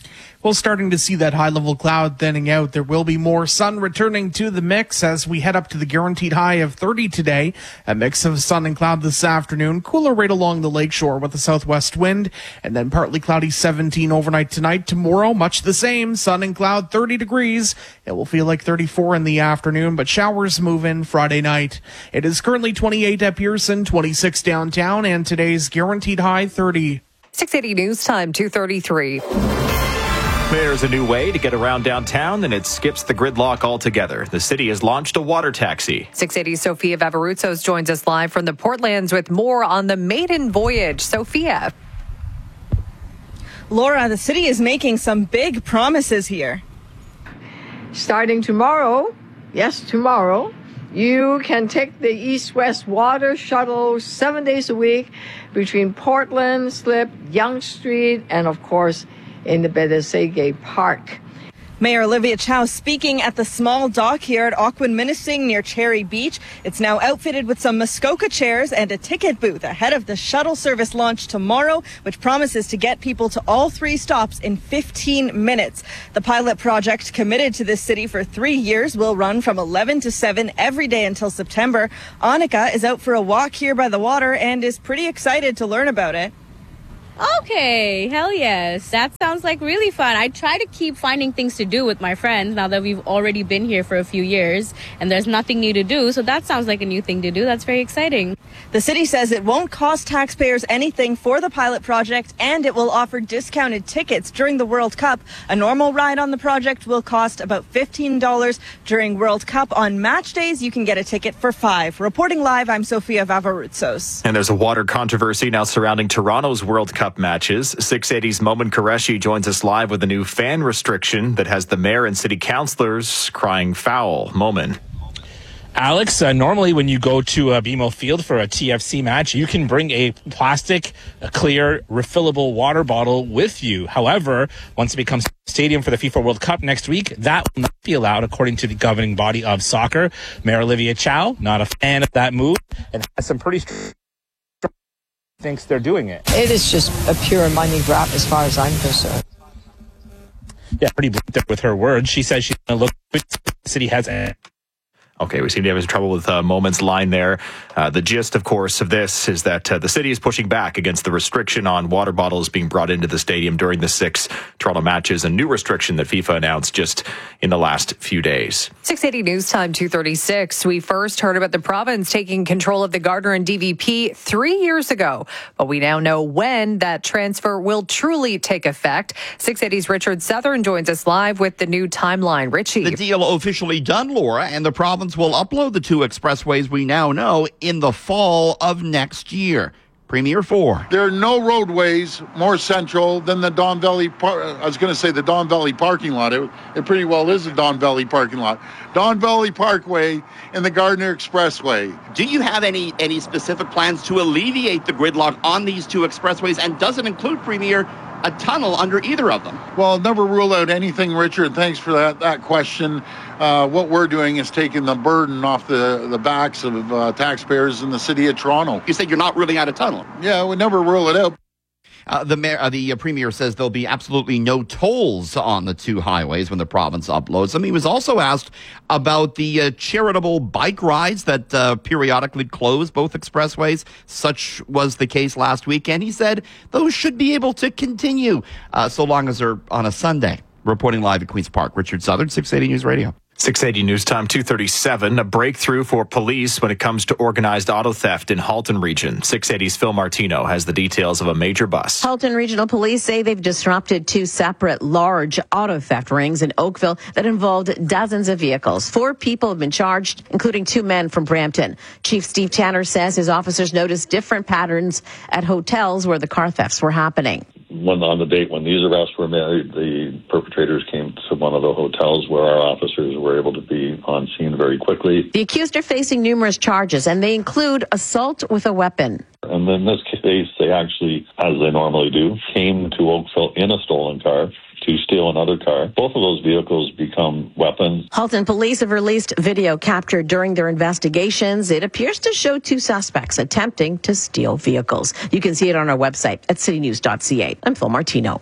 Well, starting to see that high-level cloud thinning out. There will be more sun returning to the mix as we head up to the guaranteed high of thirty today. A mix of sun and cloud this afternoon. Cooler right along the lakeshore with a southwest wind. And then partly cloudy seventeen overnight tonight. Tomorrow, much the same. Sun and cloud thirty degrees. It will feel like thirty-four in the afternoon, but showers move in Friday night. It is currently twenty-eight at Pearson, twenty-six downtown, and today's guaranteed high thirty. six eighty News Time, two thirty-three. There's a new way to get around downtown, and it skips the gridlock altogether. The city has launched a water taxi. six eighty Sophia Vavarutsos joins us live from the Portlands with more on the maiden voyage. Sophia. Laura, the city is making some big promises here. Starting tomorrow, yes, tomorrow, you can take the East-West Water Shuttle seven days a week between Portland, Slip, Yonge Street, and of course, in the Bedasegue Park. Mayor Olivia Chow speaking at the small dock here at Aquin-Minising near Cherry Beach. It's now outfitted with some Muskoka chairs and a ticket booth ahead of the shuttle service launch tomorrow, which promises to get people to all three stops in fifteen minutes. The pilot project, committed to this city for three years, will run from eleven to seven every day until September. Annika is out for a walk here by the water and is pretty excited to learn about it. Okay, hell yes. That sounds like really fun. I try to keep finding things to do with my friends now that we've already been here for a few years and there's nothing new to do. So that sounds like a new thing to do. That's very exciting. The city says it won't cost taxpayers anything for the pilot project and it will offer discounted tickets during the World Cup. A normal ride on the project will cost about fifteen dollars. During World Cup on match days, you can get a ticket for five. Reporting live, I'm Sophia Vavarutsos. And there's a water controversy now surrounding Toronto's World Cup matches. six eighty's Momin Qureshi joins us live with a new fan restriction that has the mayor and city councillors crying foul. Momin. Alex, uh, normally when you go to uh, B M O Field for a T F C match, you can bring a plastic, a clear, refillable water bottle with you. However, once it becomes stadium for the FIFA World Cup next week, that will not be allowed according to the governing body of soccer. Mayor Olivia Chow, not a fan of that move, and has some pretty strong thinks they're doing it. It is just a pure money grab as far as I'm concerned. Yeah, pretty blunt with her words. She says she's going to look at the city has. Okay, we seem to have some trouble with uh, Moment's line there. Uh, the gist, of course, of this is that uh, the city is pushing back against the restriction on water bottles being brought into the stadium during the six Toronto matches, a new restriction that FIFA announced just in the last few days. six eighty News Time, two thirty-six. We first heard about the province taking control of the Gardiner and D V P three years ago, but we now know when that transfer will truly take effect. six eighty's Richard Southern joins us live with the new timeline. Richie. The deal officially done, Laura, and the province will upload the two expressways we now know in the fall of next year. Premier Four. There are no roadways more central than the Don Valley, par- I was going to say the Don Valley parking lot. It, it pretty well is the Don Valley parking lot. Don Valley Parkway and the Gardiner Expressway. Do you have any, any specific plans to alleviate the gridlock on these two expressways? And does it include, Premier, a tunnel under either of them? Well, never rule out anything, Richard. Thanks for that, that question. Uh, what we're doing is taking the burden off the, the backs of uh, taxpayers in the city of Toronto. You said you're not ruling out a tunnel. Yeah, we never rule it out. Uh, the mayor, uh, the uh, premier says there'll be absolutely no tolls on the two highways when the province uploads them. He was also asked about the uh, charitable bike rides that uh, periodically close both expressways. Such was the case last weekend. He said those should be able to continue uh, so long as they're on a Sunday. Reporting live at Queen's Park, Richard Southern, six eighty News Radio. six eighty News Time, two thirty-seven. A breakthrough for police when it comes to organized auto theft in Halton Region. six eighty's Phil Martino has the details of a major bust. Halton Regional Police say they've disrupted two separate large auto theft rings in Oakville that involved dozens of vehicles. Four people have been charged, including two men from Brampton. Chief Steve Tanner says his officers noticed different patterns at hotels where the car thefts were happening. When on the date when these arrests were made, the perpetrators came to one of the hotels where our officers were able to be on scene very quickly. The accused are facing numerous charges, and they include assault with a weapon. And in this case, they actually, as they normally do, came to Oakville in a stolen car to steal another car. Both of those vehicles become weapons. Halton police have released video captured during their investigations. It appears to show two suspects attempting to steal vehicles. You can see it on our website at city news dot c a. I'm Phil Martino.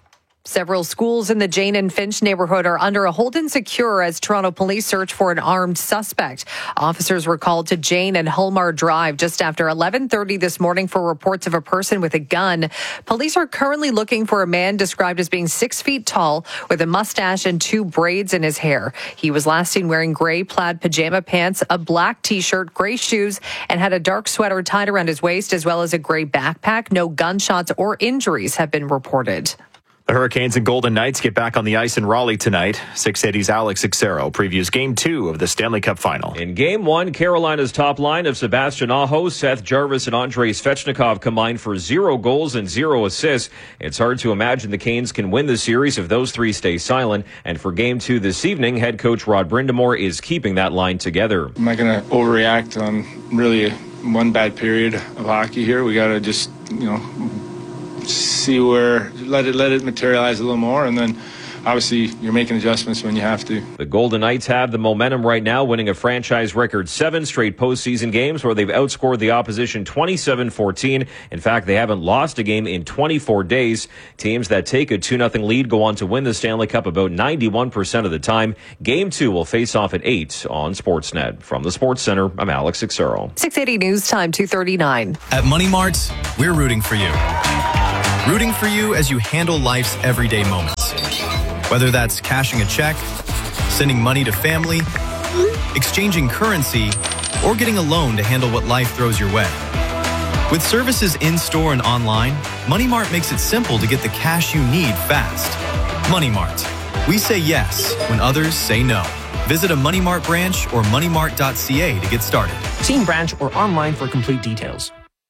Several schools in the Jane and Finch neighborhood are under a hold and secure as Toronto police search for an armed suspect. Officers were called to Jane and Hulmar Drive just after eleven thirty this morning for reports of a person with a gun. Police are currently looking for a man described as being six feet tall with a mustache and two braids in his hair. He was last seen wearing gray plaid pajama pants, a black t-shirt, gray shoes, and had a dark sweater tied around his waist as well as a gray backpack. No gunshots or injuries have been reported. The Hurricanes and Golden Knights get back on the ice in Raleigh tonight. six eighty's Alex Ixero previews Game two of the Stanley Cup Final. In Game one, Carolina's top line of Sebastian Aho, Seth Jarvis, and Andrei Svechnikov combined for zero goals and zero assists. It's hard to imagine the Canes can win the series if those three stay silent. And for Game two this evening, head coach Rod Brindamore is keeping that line together. I'm not going to overreact on really one bad period of hockey here. We got to just, you know, see where, let it let it materialize a little more, and then obviously you're making adjustments when you have to. The Golden Knights have the momentum right now, winning a franchise record seven straight postseason games where they've outscored the opposition twenty-seven fourteen. In fact, they haven't lost a game in twenty-four days. Teams that take a two nothing lead go on to win the Stanley Cup about ninety-one percent of the time. Game two will face off at eight on Sportsnet. From the Sports Center, I'm Alex Ixero. six eighty News Time, two thirty-nine. At Money Mart, we're rooting for you. Rooting for you as you handle life's everyday moments. Whether that's cashing a check, sending money to family, exchanging currency, or getting a loan to handle what life throws your way. With services in-store and online, Money Mart makes it simple to get the cash you need fast. Money Mart. We say yes when others say no. Visit a Money Mart branch or money mart dot c a to get started. See in branch or online for complete details.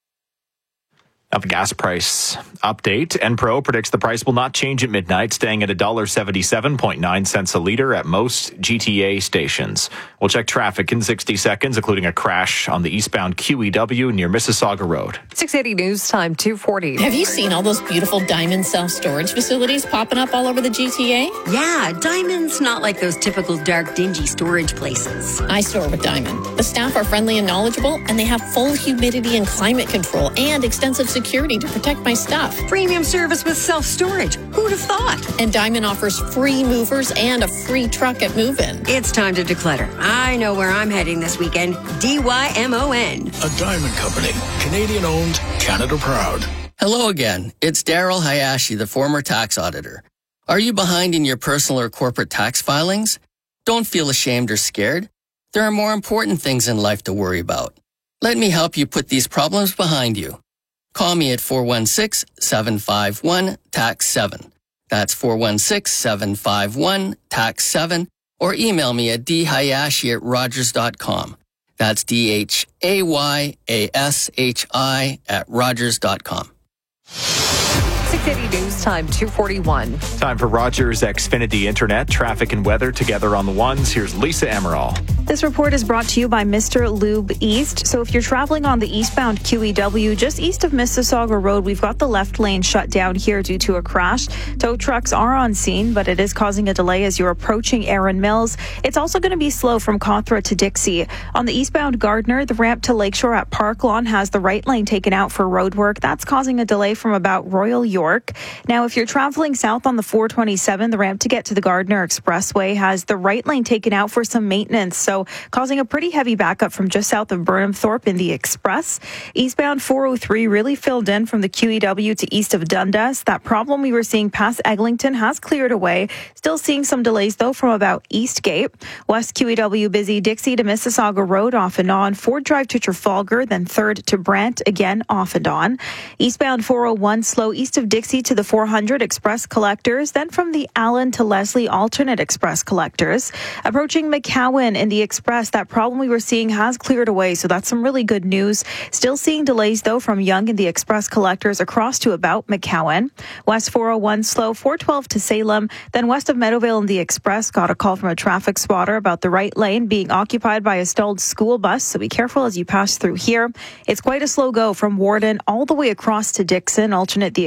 Now the gas price update. Enpro predicts the price will not change at midnight, staying at one dollar seventy-seven point nine cents a litre at most G T A stations. We'll check traffic in sixty seconds, including a crash on the eastbound Q E W near Mississauga Road. six eighty News Time, two forty. Have you seen all those beautiful Diamond self-storage facilities popping up all over the G T A? Yeah, Diamond's not like those typical dark, dingy storage places. I store with Diamond. The staff are friendly and knowledgeable, and they have full humidity and climate control and extensive security. security to protect my stuff. Premium service with self-storage. Who'd have thought? And Diamond offers free movers and a free truck at move-in. It's time to declutter. I know where I'm heading this weekend. D Y M O N. A Diamond Company. Canadian owned, Canada proud. Hello again. It's Daryl Hayashi, the former tax auditor. Are you behind in your personal or corporate tax filings? Don't feel ashamed or scared. There are more important things in life to worry about. Let me help you put these problems behind you. Call me at four one six, seven five one, T A X seven. That's four one six, seven five one, T A X seven. Or email me at d hayashi at rogers dot com. That's D H A Y A S H I at rogers dot com. six eighty News Time, two forty-one. Time for Rogers Xfinity Internet, traffic and weather together on the ones. Here's Lisa Emerald. This report is brought to you by Mister Lube East. So if you're traveling on the eastbound Q E W, just east of Mississauga Road, we've got the left lane shut down here due to a crash. Tow trucks are on scene, but it is causing a delay as you're approaching Erin Mills. It's also going to be slow from Cawthra to Dixie. On the eastbound Gardner, the ramp to Lakeshore at Park Lawn has the right lane taken out for road work. That's causing a delay from about Royal York. Now, if you're traveling south on the four twenty-seven, the ramp to get to the Gardner Expressway has the right lane taken out for some maintenance. So causing a pretty heavy backup from just south of Burnham Thorpe in the Express. Eastbound four oh three really filled in from the Q E W to east of Dundas. That problem we were seeing past Eglinton has cleared away. Still seeing some delays, though, from about Eastgate. West Q E W busy. Dixie to Mississauga Road off and on. Ford Drive to Trafalgar, then third to Brant, again off and on. Eastbound four oh one slow east of Dixie to the four hundred Express Collectors, then from the Allen to Leslie alternate Express Collectors. Approaching McCowan in the Express, that problem we were seeing has cleared away, so that's some really good news. Still seeing delays, though, from Yonge and the Express Collectors across to about McCowan. West four oh one slow, four twelve to Salem, then west of Meadowvale in the Express. Got a call from a traffic spotter about the right lane being occupied by a stalled school bus, so be careful as you pass through here. It's quite a slow go from Warden all the way across to Dixon, alternate the Express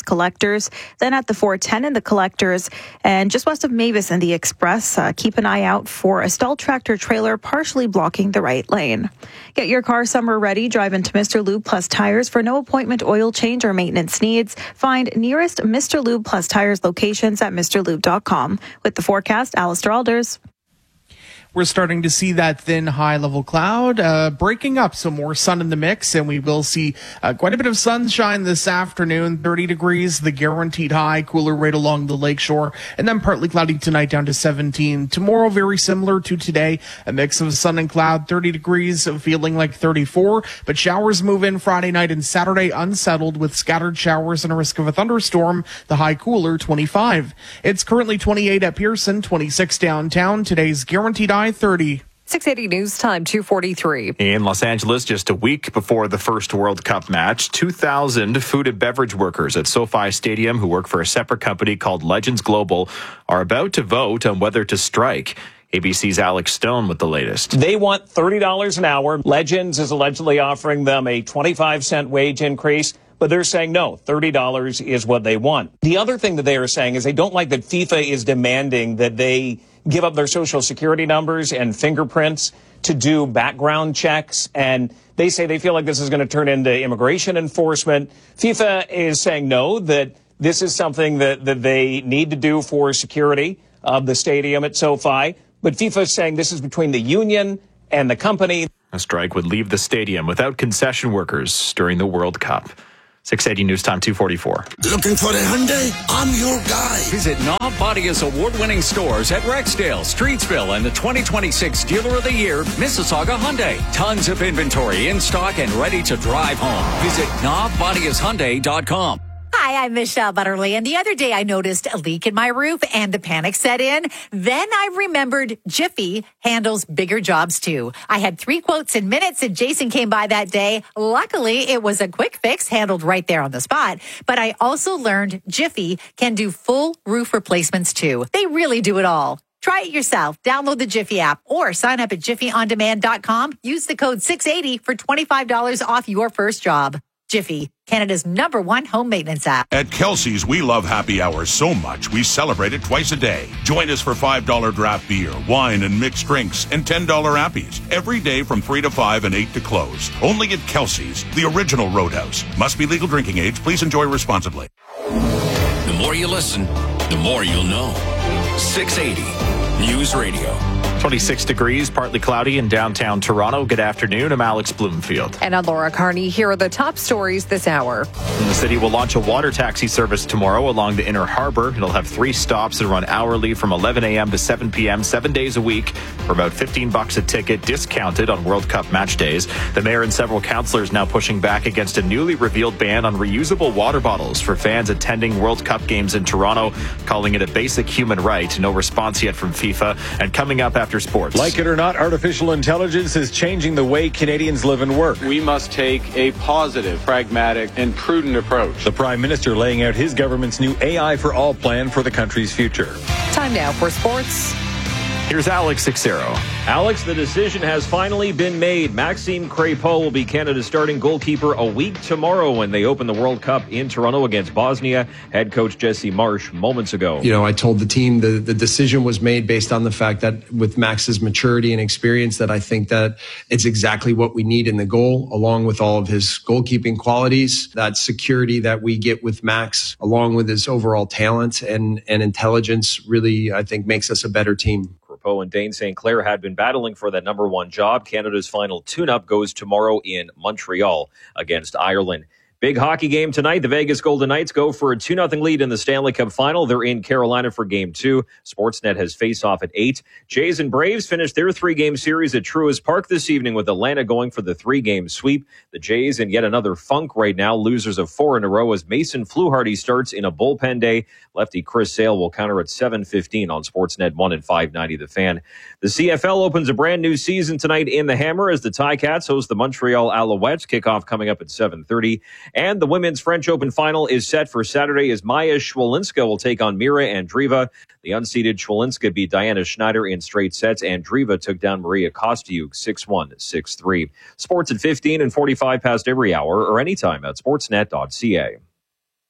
Collectors, then at the four ten in the Collectors, and just west of Mavis in the Express. Uh, keep an eye out for a stalled tractor trailer partially blocking the right lane. Get your car summer ready. Drive into Mister Lube Plus Tires for no appointment oil change or maintenance needs. Find nearest Mister Lube Plus Tires locations at Mr Lube dot com. With the forecast, Alistair Alders. We're starting to see that thin high-level cloud uh, breaking up, some more sun in the mix, and we will see uh, quite a bit of sunshine this afternoon. thirty degrees, the guaranteed high, cooler right along the lakeshore, and then partly cloudy tonight down to seventeen. Tomorrow, very similar to today, a mix of sun and cloud, thirty degrees, feeling like thirty-four, but showers move in Friday night and Saturday unsettled with scattered showers and a risk of a thunderstorm, the high cooler, twenty-five. It's currently twenty-eight at Pearson, twenty-six downtown. Today's guaranteed high, thirty. six eighty News Time, two forty-three. In Los Angeles, just a week before the first World Cup match, two thousand food and beverage workers at SoFi Stadium who work for a separate company called Legends Global are about to vote on whether to strike. A B C's Alex Stone with the latest. They want thirty dollars an hour. Legends is allegedly offering them a twenty-five cent wage increase, but they're saying no, thirty dollars is what they want. The other thing that they are saying is they don't like that FIFA is demanding that they give up their social security numbers and fingerprints to do background checks. And they say they feel like this is going to turn into immigration enforcement. FIFA is saying no, that this is something that, that they need to do for security of the stadium at SoFi. But FIFA is saying this is between the union and the company. A strike would leave the stadium without concession workers during the World Cup. six eighty News Time, two forty-four. Looking for a Hyundai? I'm your guy. Visit Knob Bodia's award-winning stores at Rexdale, Streetsville, and the twenty twenty-six Dealer of the Year, Mississauga Hyundai. Tons of inventory in stock and ready to drive home. Visit knob bodias hyundai dot com. Hi, I'm Michelle Butterly, and the other day I noticed a leak in my roof and the panic set in. Then I remembered Jiffy handles bigger jobs too. I had three quotes in minutes and Jason came by that day. Luckily, it was a quick fix handled right there on the spot. But I also learned Jiffy can do full roof replacements too. They really do it all. Try it yourself. Download the Jiffy app or sign up at jiffy on demand dot com. Use the code six eighty for twenty-five dollars off your first job. Jiffy, Canada's number one home maintenance app. At Kelsey's, we love happy hours so much we celebrate it twice a day. Join us for five dollars draft beer, wine, and mixed drinks, and ten dollars appies every day from three to five and eight to close. Only at Kelsey's, the original Roadhouse. Must be legal drinking age. Please enjoy responsibly. The more you listen, the more you'll know. six eighty News Radio. twenty-six degrees, partly cloudy in downtown Toronto. Good afternoon. I'm Alex Bloomfield. And I'm Laura Carney. Here are the top stories this hour. The city will launch a water taxi service tomorrow along the Inner Harbor. It'll have three stops and run hourly from eleven a.m. to seven p.m., seven days a week for about fifteen bucks a ticket, discounted on World Cup match days. The mayor and several councillors now pushing back against a newly revealed ban on reusable water bottles for fans attending World Cup games in Toronto, calling it a basic human right. No response yet from FIFA. And coming up after sports. Like it or not, artificial intelligence is changing the way Canadians live and work. We must take a positive, pragmatic, and prudent approach. The Prime Minister laying out his government's new A I for All plan for the country's future. Time now for sports. Here's Alex Sixero. Alex, the decision has finally been made. Maxime Crépeau will be Canada's starting goalkeeper a week tomorrow when they open the World Cup in Toronto against Bosnia. Head coach Jesse Marsh moments ago. You know, I told the team the, the decision was made based on the fact that with Max's maturity and experience, that I think that it's exactly what we need in the goal, along with all of his goalkeeping qualities, that security that we get with Max, along with his overall talent and, and intelligence, really, I think, makes us a better team. Crépeau and Dane Saint Clair had been battling for that number one job. Canada's final tune-up goes tomorrow in Montreal against Ireland. Big hockey game tonight. The Vegas Golden Knights go for a two nothing lead in the Stanley Cup Final. They're in Carolina for Game two. Sportsnet has face-off at eight. Jays and Braves finished their three-game series at Truist Park this evening with Atlanta going for the three-game sweep. The Jays in yet another funk right now, losers of four in a row as Mason Fluharty starts in a bullpen day. Lefty Chris Sale will counter at seven fifteen on Sportsnet one and five ninety The Fan. The C F L opens a brand new season tonight in the Hammer as the Ticats host the Montreal Alouettes. Kickoff coming up at seven thirty. And the Women's French Open final is set for Saturday as Maya Schwalinska will take on Mira Andreeva. The unseeded Schwalinska beat Diana Schneider in straight sets. Andreeva took down Maria Kostyuk six one, six three. Sports at fifteen and forty-five past every hour or anytime at sportsnet dot c a.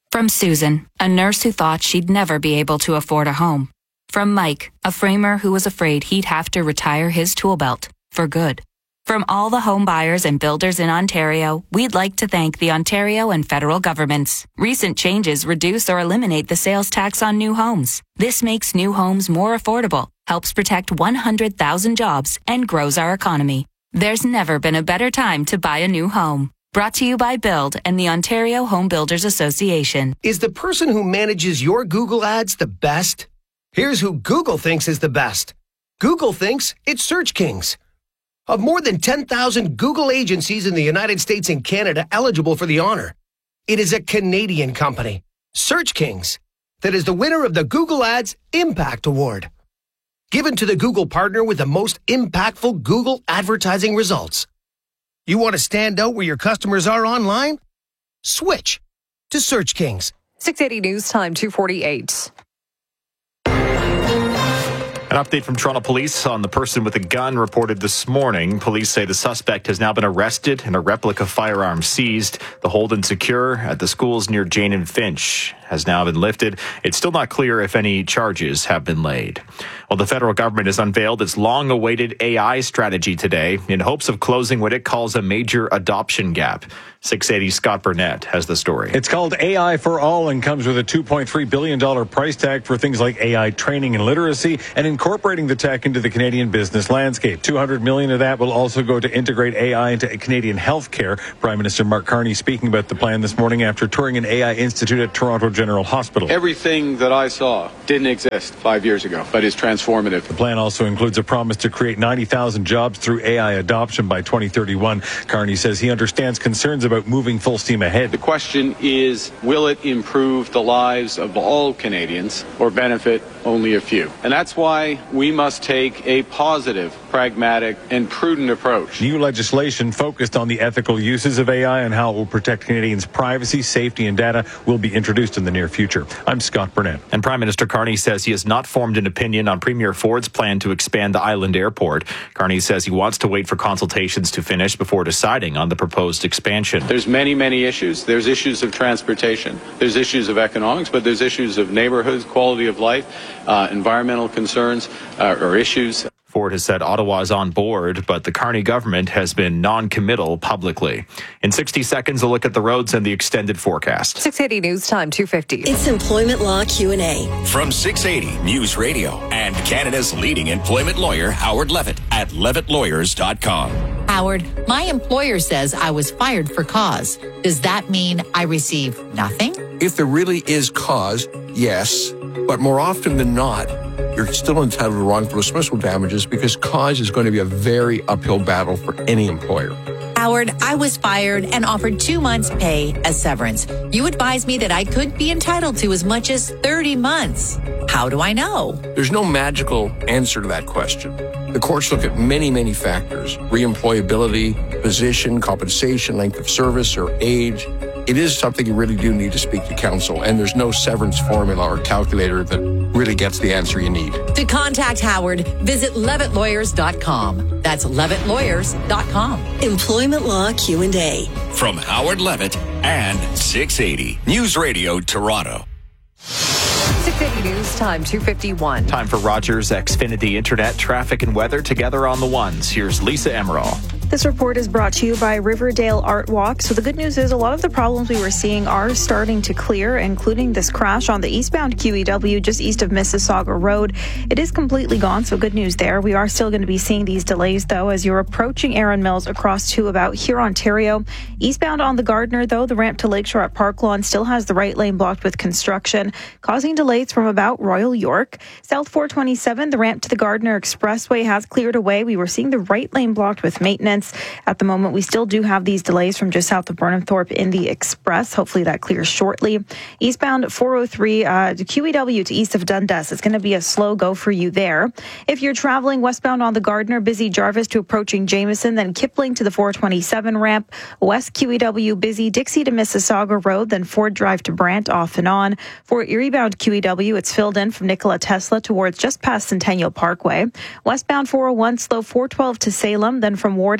From Susan, a nurse who thought she'd never be able to afford a home. From Mike, a framer who was afraid he'd have to retire his tool belt for good. From all the home buyers and builders in Ontario, we'd like to thank the Ontario and federal governments. Recent changes reduce or eliminate the sales tax on new homes. This makes new homes more affordable, helps protect one hundred thousand jobs, and grows our economy. There's never been a better time to buy a new home. Brought to you by Build and the Ontario Home Builders Association. Is the person who manages your Google ads the best? Here's who Google thinks is the best. Google thinks it's Search Kings. Of more than ten thousand Google agencies in the United States and Canada eligible for the honor, it is a Canadian company, Search Kings, that is the winner of the Google Ads Impact Award, given to the Google partner with the most impactful Google advertising results. You want to stand out where your customers are online? Switch to Search Kings. six eighty News Time, two forty-eight. An update from Toronto Police on the person with a gun reported this morning. Police say the suspect has now been arrested and a replica firearm seized. The hold and secure at the schools near Jane and Finch has now been lifted. It's still not clear if any charges have been laid. Well, the federal government has unveiled its long-awaited A I strategy today in hopes of closing what it calls a major adoption gap. six eighty Scott Burnett has the story. It's called A I for All and comes with a two point three billion dollars price tag for things like A I training and literacy and incorporating the tech into the Canadian business landscape. two hundred million dollars of that will also go to integrate A I into Canadian healthcare. Prime Minister Mark Carney speaking about the plan this morning after touring an A I institute at Toronto General Hospital. Everything that I saw didn't exist five years ago, but is transformative. The plan also includes a promise to create ninety thousand jobs through A I adoption by twenty thirty-one. Carney says he understands concerns about moving full steam ahead. The question is, will it improve the lives of all Canadians or benefit only a few? And that's why we must take a positive, pragmatic, and prudent approach. New legislation focused on the ethical uses of A I and how it will protect Canadians' privacy, safety, and data will be introduced in the near future. I'm Scott Burnett. And Prime Minister Carney says he has not formed an opinion on Premier Ford's plan to expand the Island Airport. Carney says he wants to wait for consultations to finish before deciding on the proposed expansion. There's many, many issues. There's issues of transportation. There's issues of economics, but there's issues of neighborhoods, quality of life, uh, environmental concerns, uh, or issues. Ford has said Ottawa is on board, but the Carney government has been non-committal publicly. In sixty seconds, a look at the roads and the extended forecast. six eighty News Time, two fifty. It's Employment Law Q and A. From six eighty News Radio and Canada's leading employment lawyer, Howard Levitt, at levitt lawyers dot com. Howard, my employer says I was fired for cause. Does that mean I receive nothing? If there really is cause, yes. But more often than not, you're still entitled to wrongful dismissal damages because cause is going to be a very uphill battle for any employer. Howard, I was fired and offered two months' pay as severance. You advised me that I could be entitled to as much as thirty months. How do I know? There's no magical answer to that question. The courts look at many, many factors: reemployability, position, compensation, length of service, or age. It is something you really do need to speak to counsel, and there's no severance formula or calculator that really gets the answer you need. To contact Howard, visit levitt lawyers dot com. That's levitt lawyers dot com. Employment Law Q and A. From Howard Levitt and six eighty News Radio Toronto. six eighty News Time, two fifty-one. Time for Rogers Xfinity Internet, traffic and weather together on the ones. Here's Lisa Emerald. This report is brought to you by Riverdale Art Walk. So the good news is a lot of the problems we were seeing are starting to clear, including this crash on the eastbound Q E W just east of Mississauga Road. It is completely gone, so good news there. We are still going to be seeing these delays, though, as you're approaching Erin Mills across to about here, Ontario. Eastbound on the Gardiner, though, the ramp to Lakeshore at Park Lawn still has the right lane blocked with construction, causing delays from about Royal York. South four twenty-seven, the ramp to the Gardiner Expressway has cleared away. We were seeing the right lane blocked with maintenance. At the moment, we still do have these delays from just south of Burnhamthorpe in the Express. Hopefully that clears shortly. Eastbound four oh three, uh, Q E W to east of Dundas. It's going to be a slow go for you there. If you're traveling westbound on the Gardiner, busy Jarvis to approaching Jameson, then Kipling to the four twenty-seven ramp. West Q E W busy Dixie to Mississauga Road, then Ford Drive to Brant off and on. For Erie-bound Q E W, it's filled in from Nikola Tesla towards just past Centennial Parkway. Westbound four oh one slow four twelve to Salem, then from Warden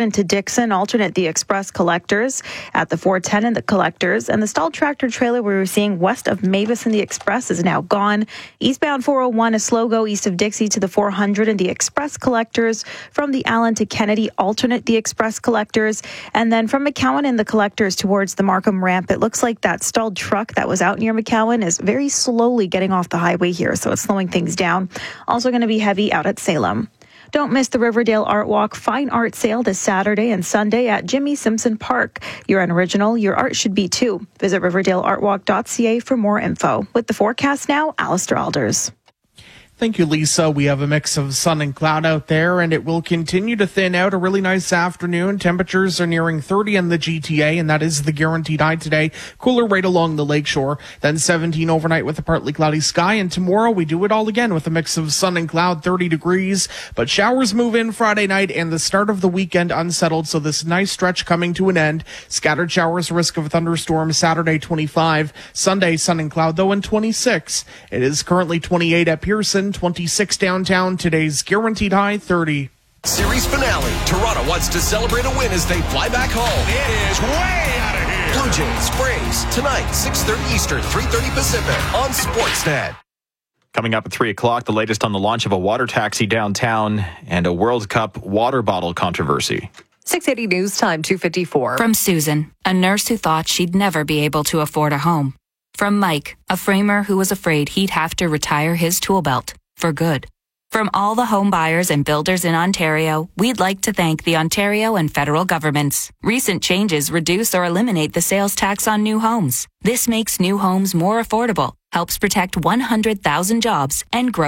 into Dixon, alternate the express collectors at the four ten and the collectors. And the stalled tractor trailer we were seeing west of Mavis and the express is now gone. Eastbound four oh one, a slow go east of Dixie to the four hundred and the express collectors. From the Allen to Kennedy, alternate the express collectors. And then from McCowan and the collectors towards the Markham ramp, it looks like that stalled truck that was out near McCowan is very slowly getting off the highway here, so it's slowing things down. Also going to be heavy out at Salem. Don't miss the Riverdale Art Walk Fine Art Sale this Saturday and Sunday at Jimmy Simpson Park. You're an original, your art should be too. Visit riverdale art walk dot c a for more info. With the forecast now, Alistair Alders. Thank you, Lisa. We have a mix of sun and cloud out there, and it will continue to thin out. A really nice afternoon. Temperatures are nearing thirty in the G T A, and that is the guaranteed high today. Cooler right along the lakeshore. Then seventeen overnight with a partly cloudy sky, and tomorrow we do it all again with a mix of sun and cloud, thirty degrees. But showers move in Friday night, and the start of the weekend unsettled, so this nice stretch coming to an end. Scattered showers, risk of a thunderstorm Saturday, twenty-five. Sunday, sun and cloud, though, and twenty-six. It is currently twenty-eight at Pearson, twenty-six downtown. Today's guaranteed high, thirty. Series finale. Toronto wants to celebrate a win as they fly back home. It is way out of here. Blue Jays, Braves, tonight, six thirty Eastern, three thirty Pacific on Sportsnet. Coming up at three o'clock, the latest on the launch of a water taxi downtown and a World Cup water bottle controversy. six eighty News Time, two fifty-four. From Susan, a nurse who thought she'd never be able to afford a home. From Mike, a framer who was afraid he'd have to retire his tool belt for good. From all the home buyers and builders in Ontario, we'd like to thank the Ontario and federal governments. Recent changes reduce or eliminate the sales tax on new homes. This makes new homes more affordable, helps protect one hundred thousand jobs, and grow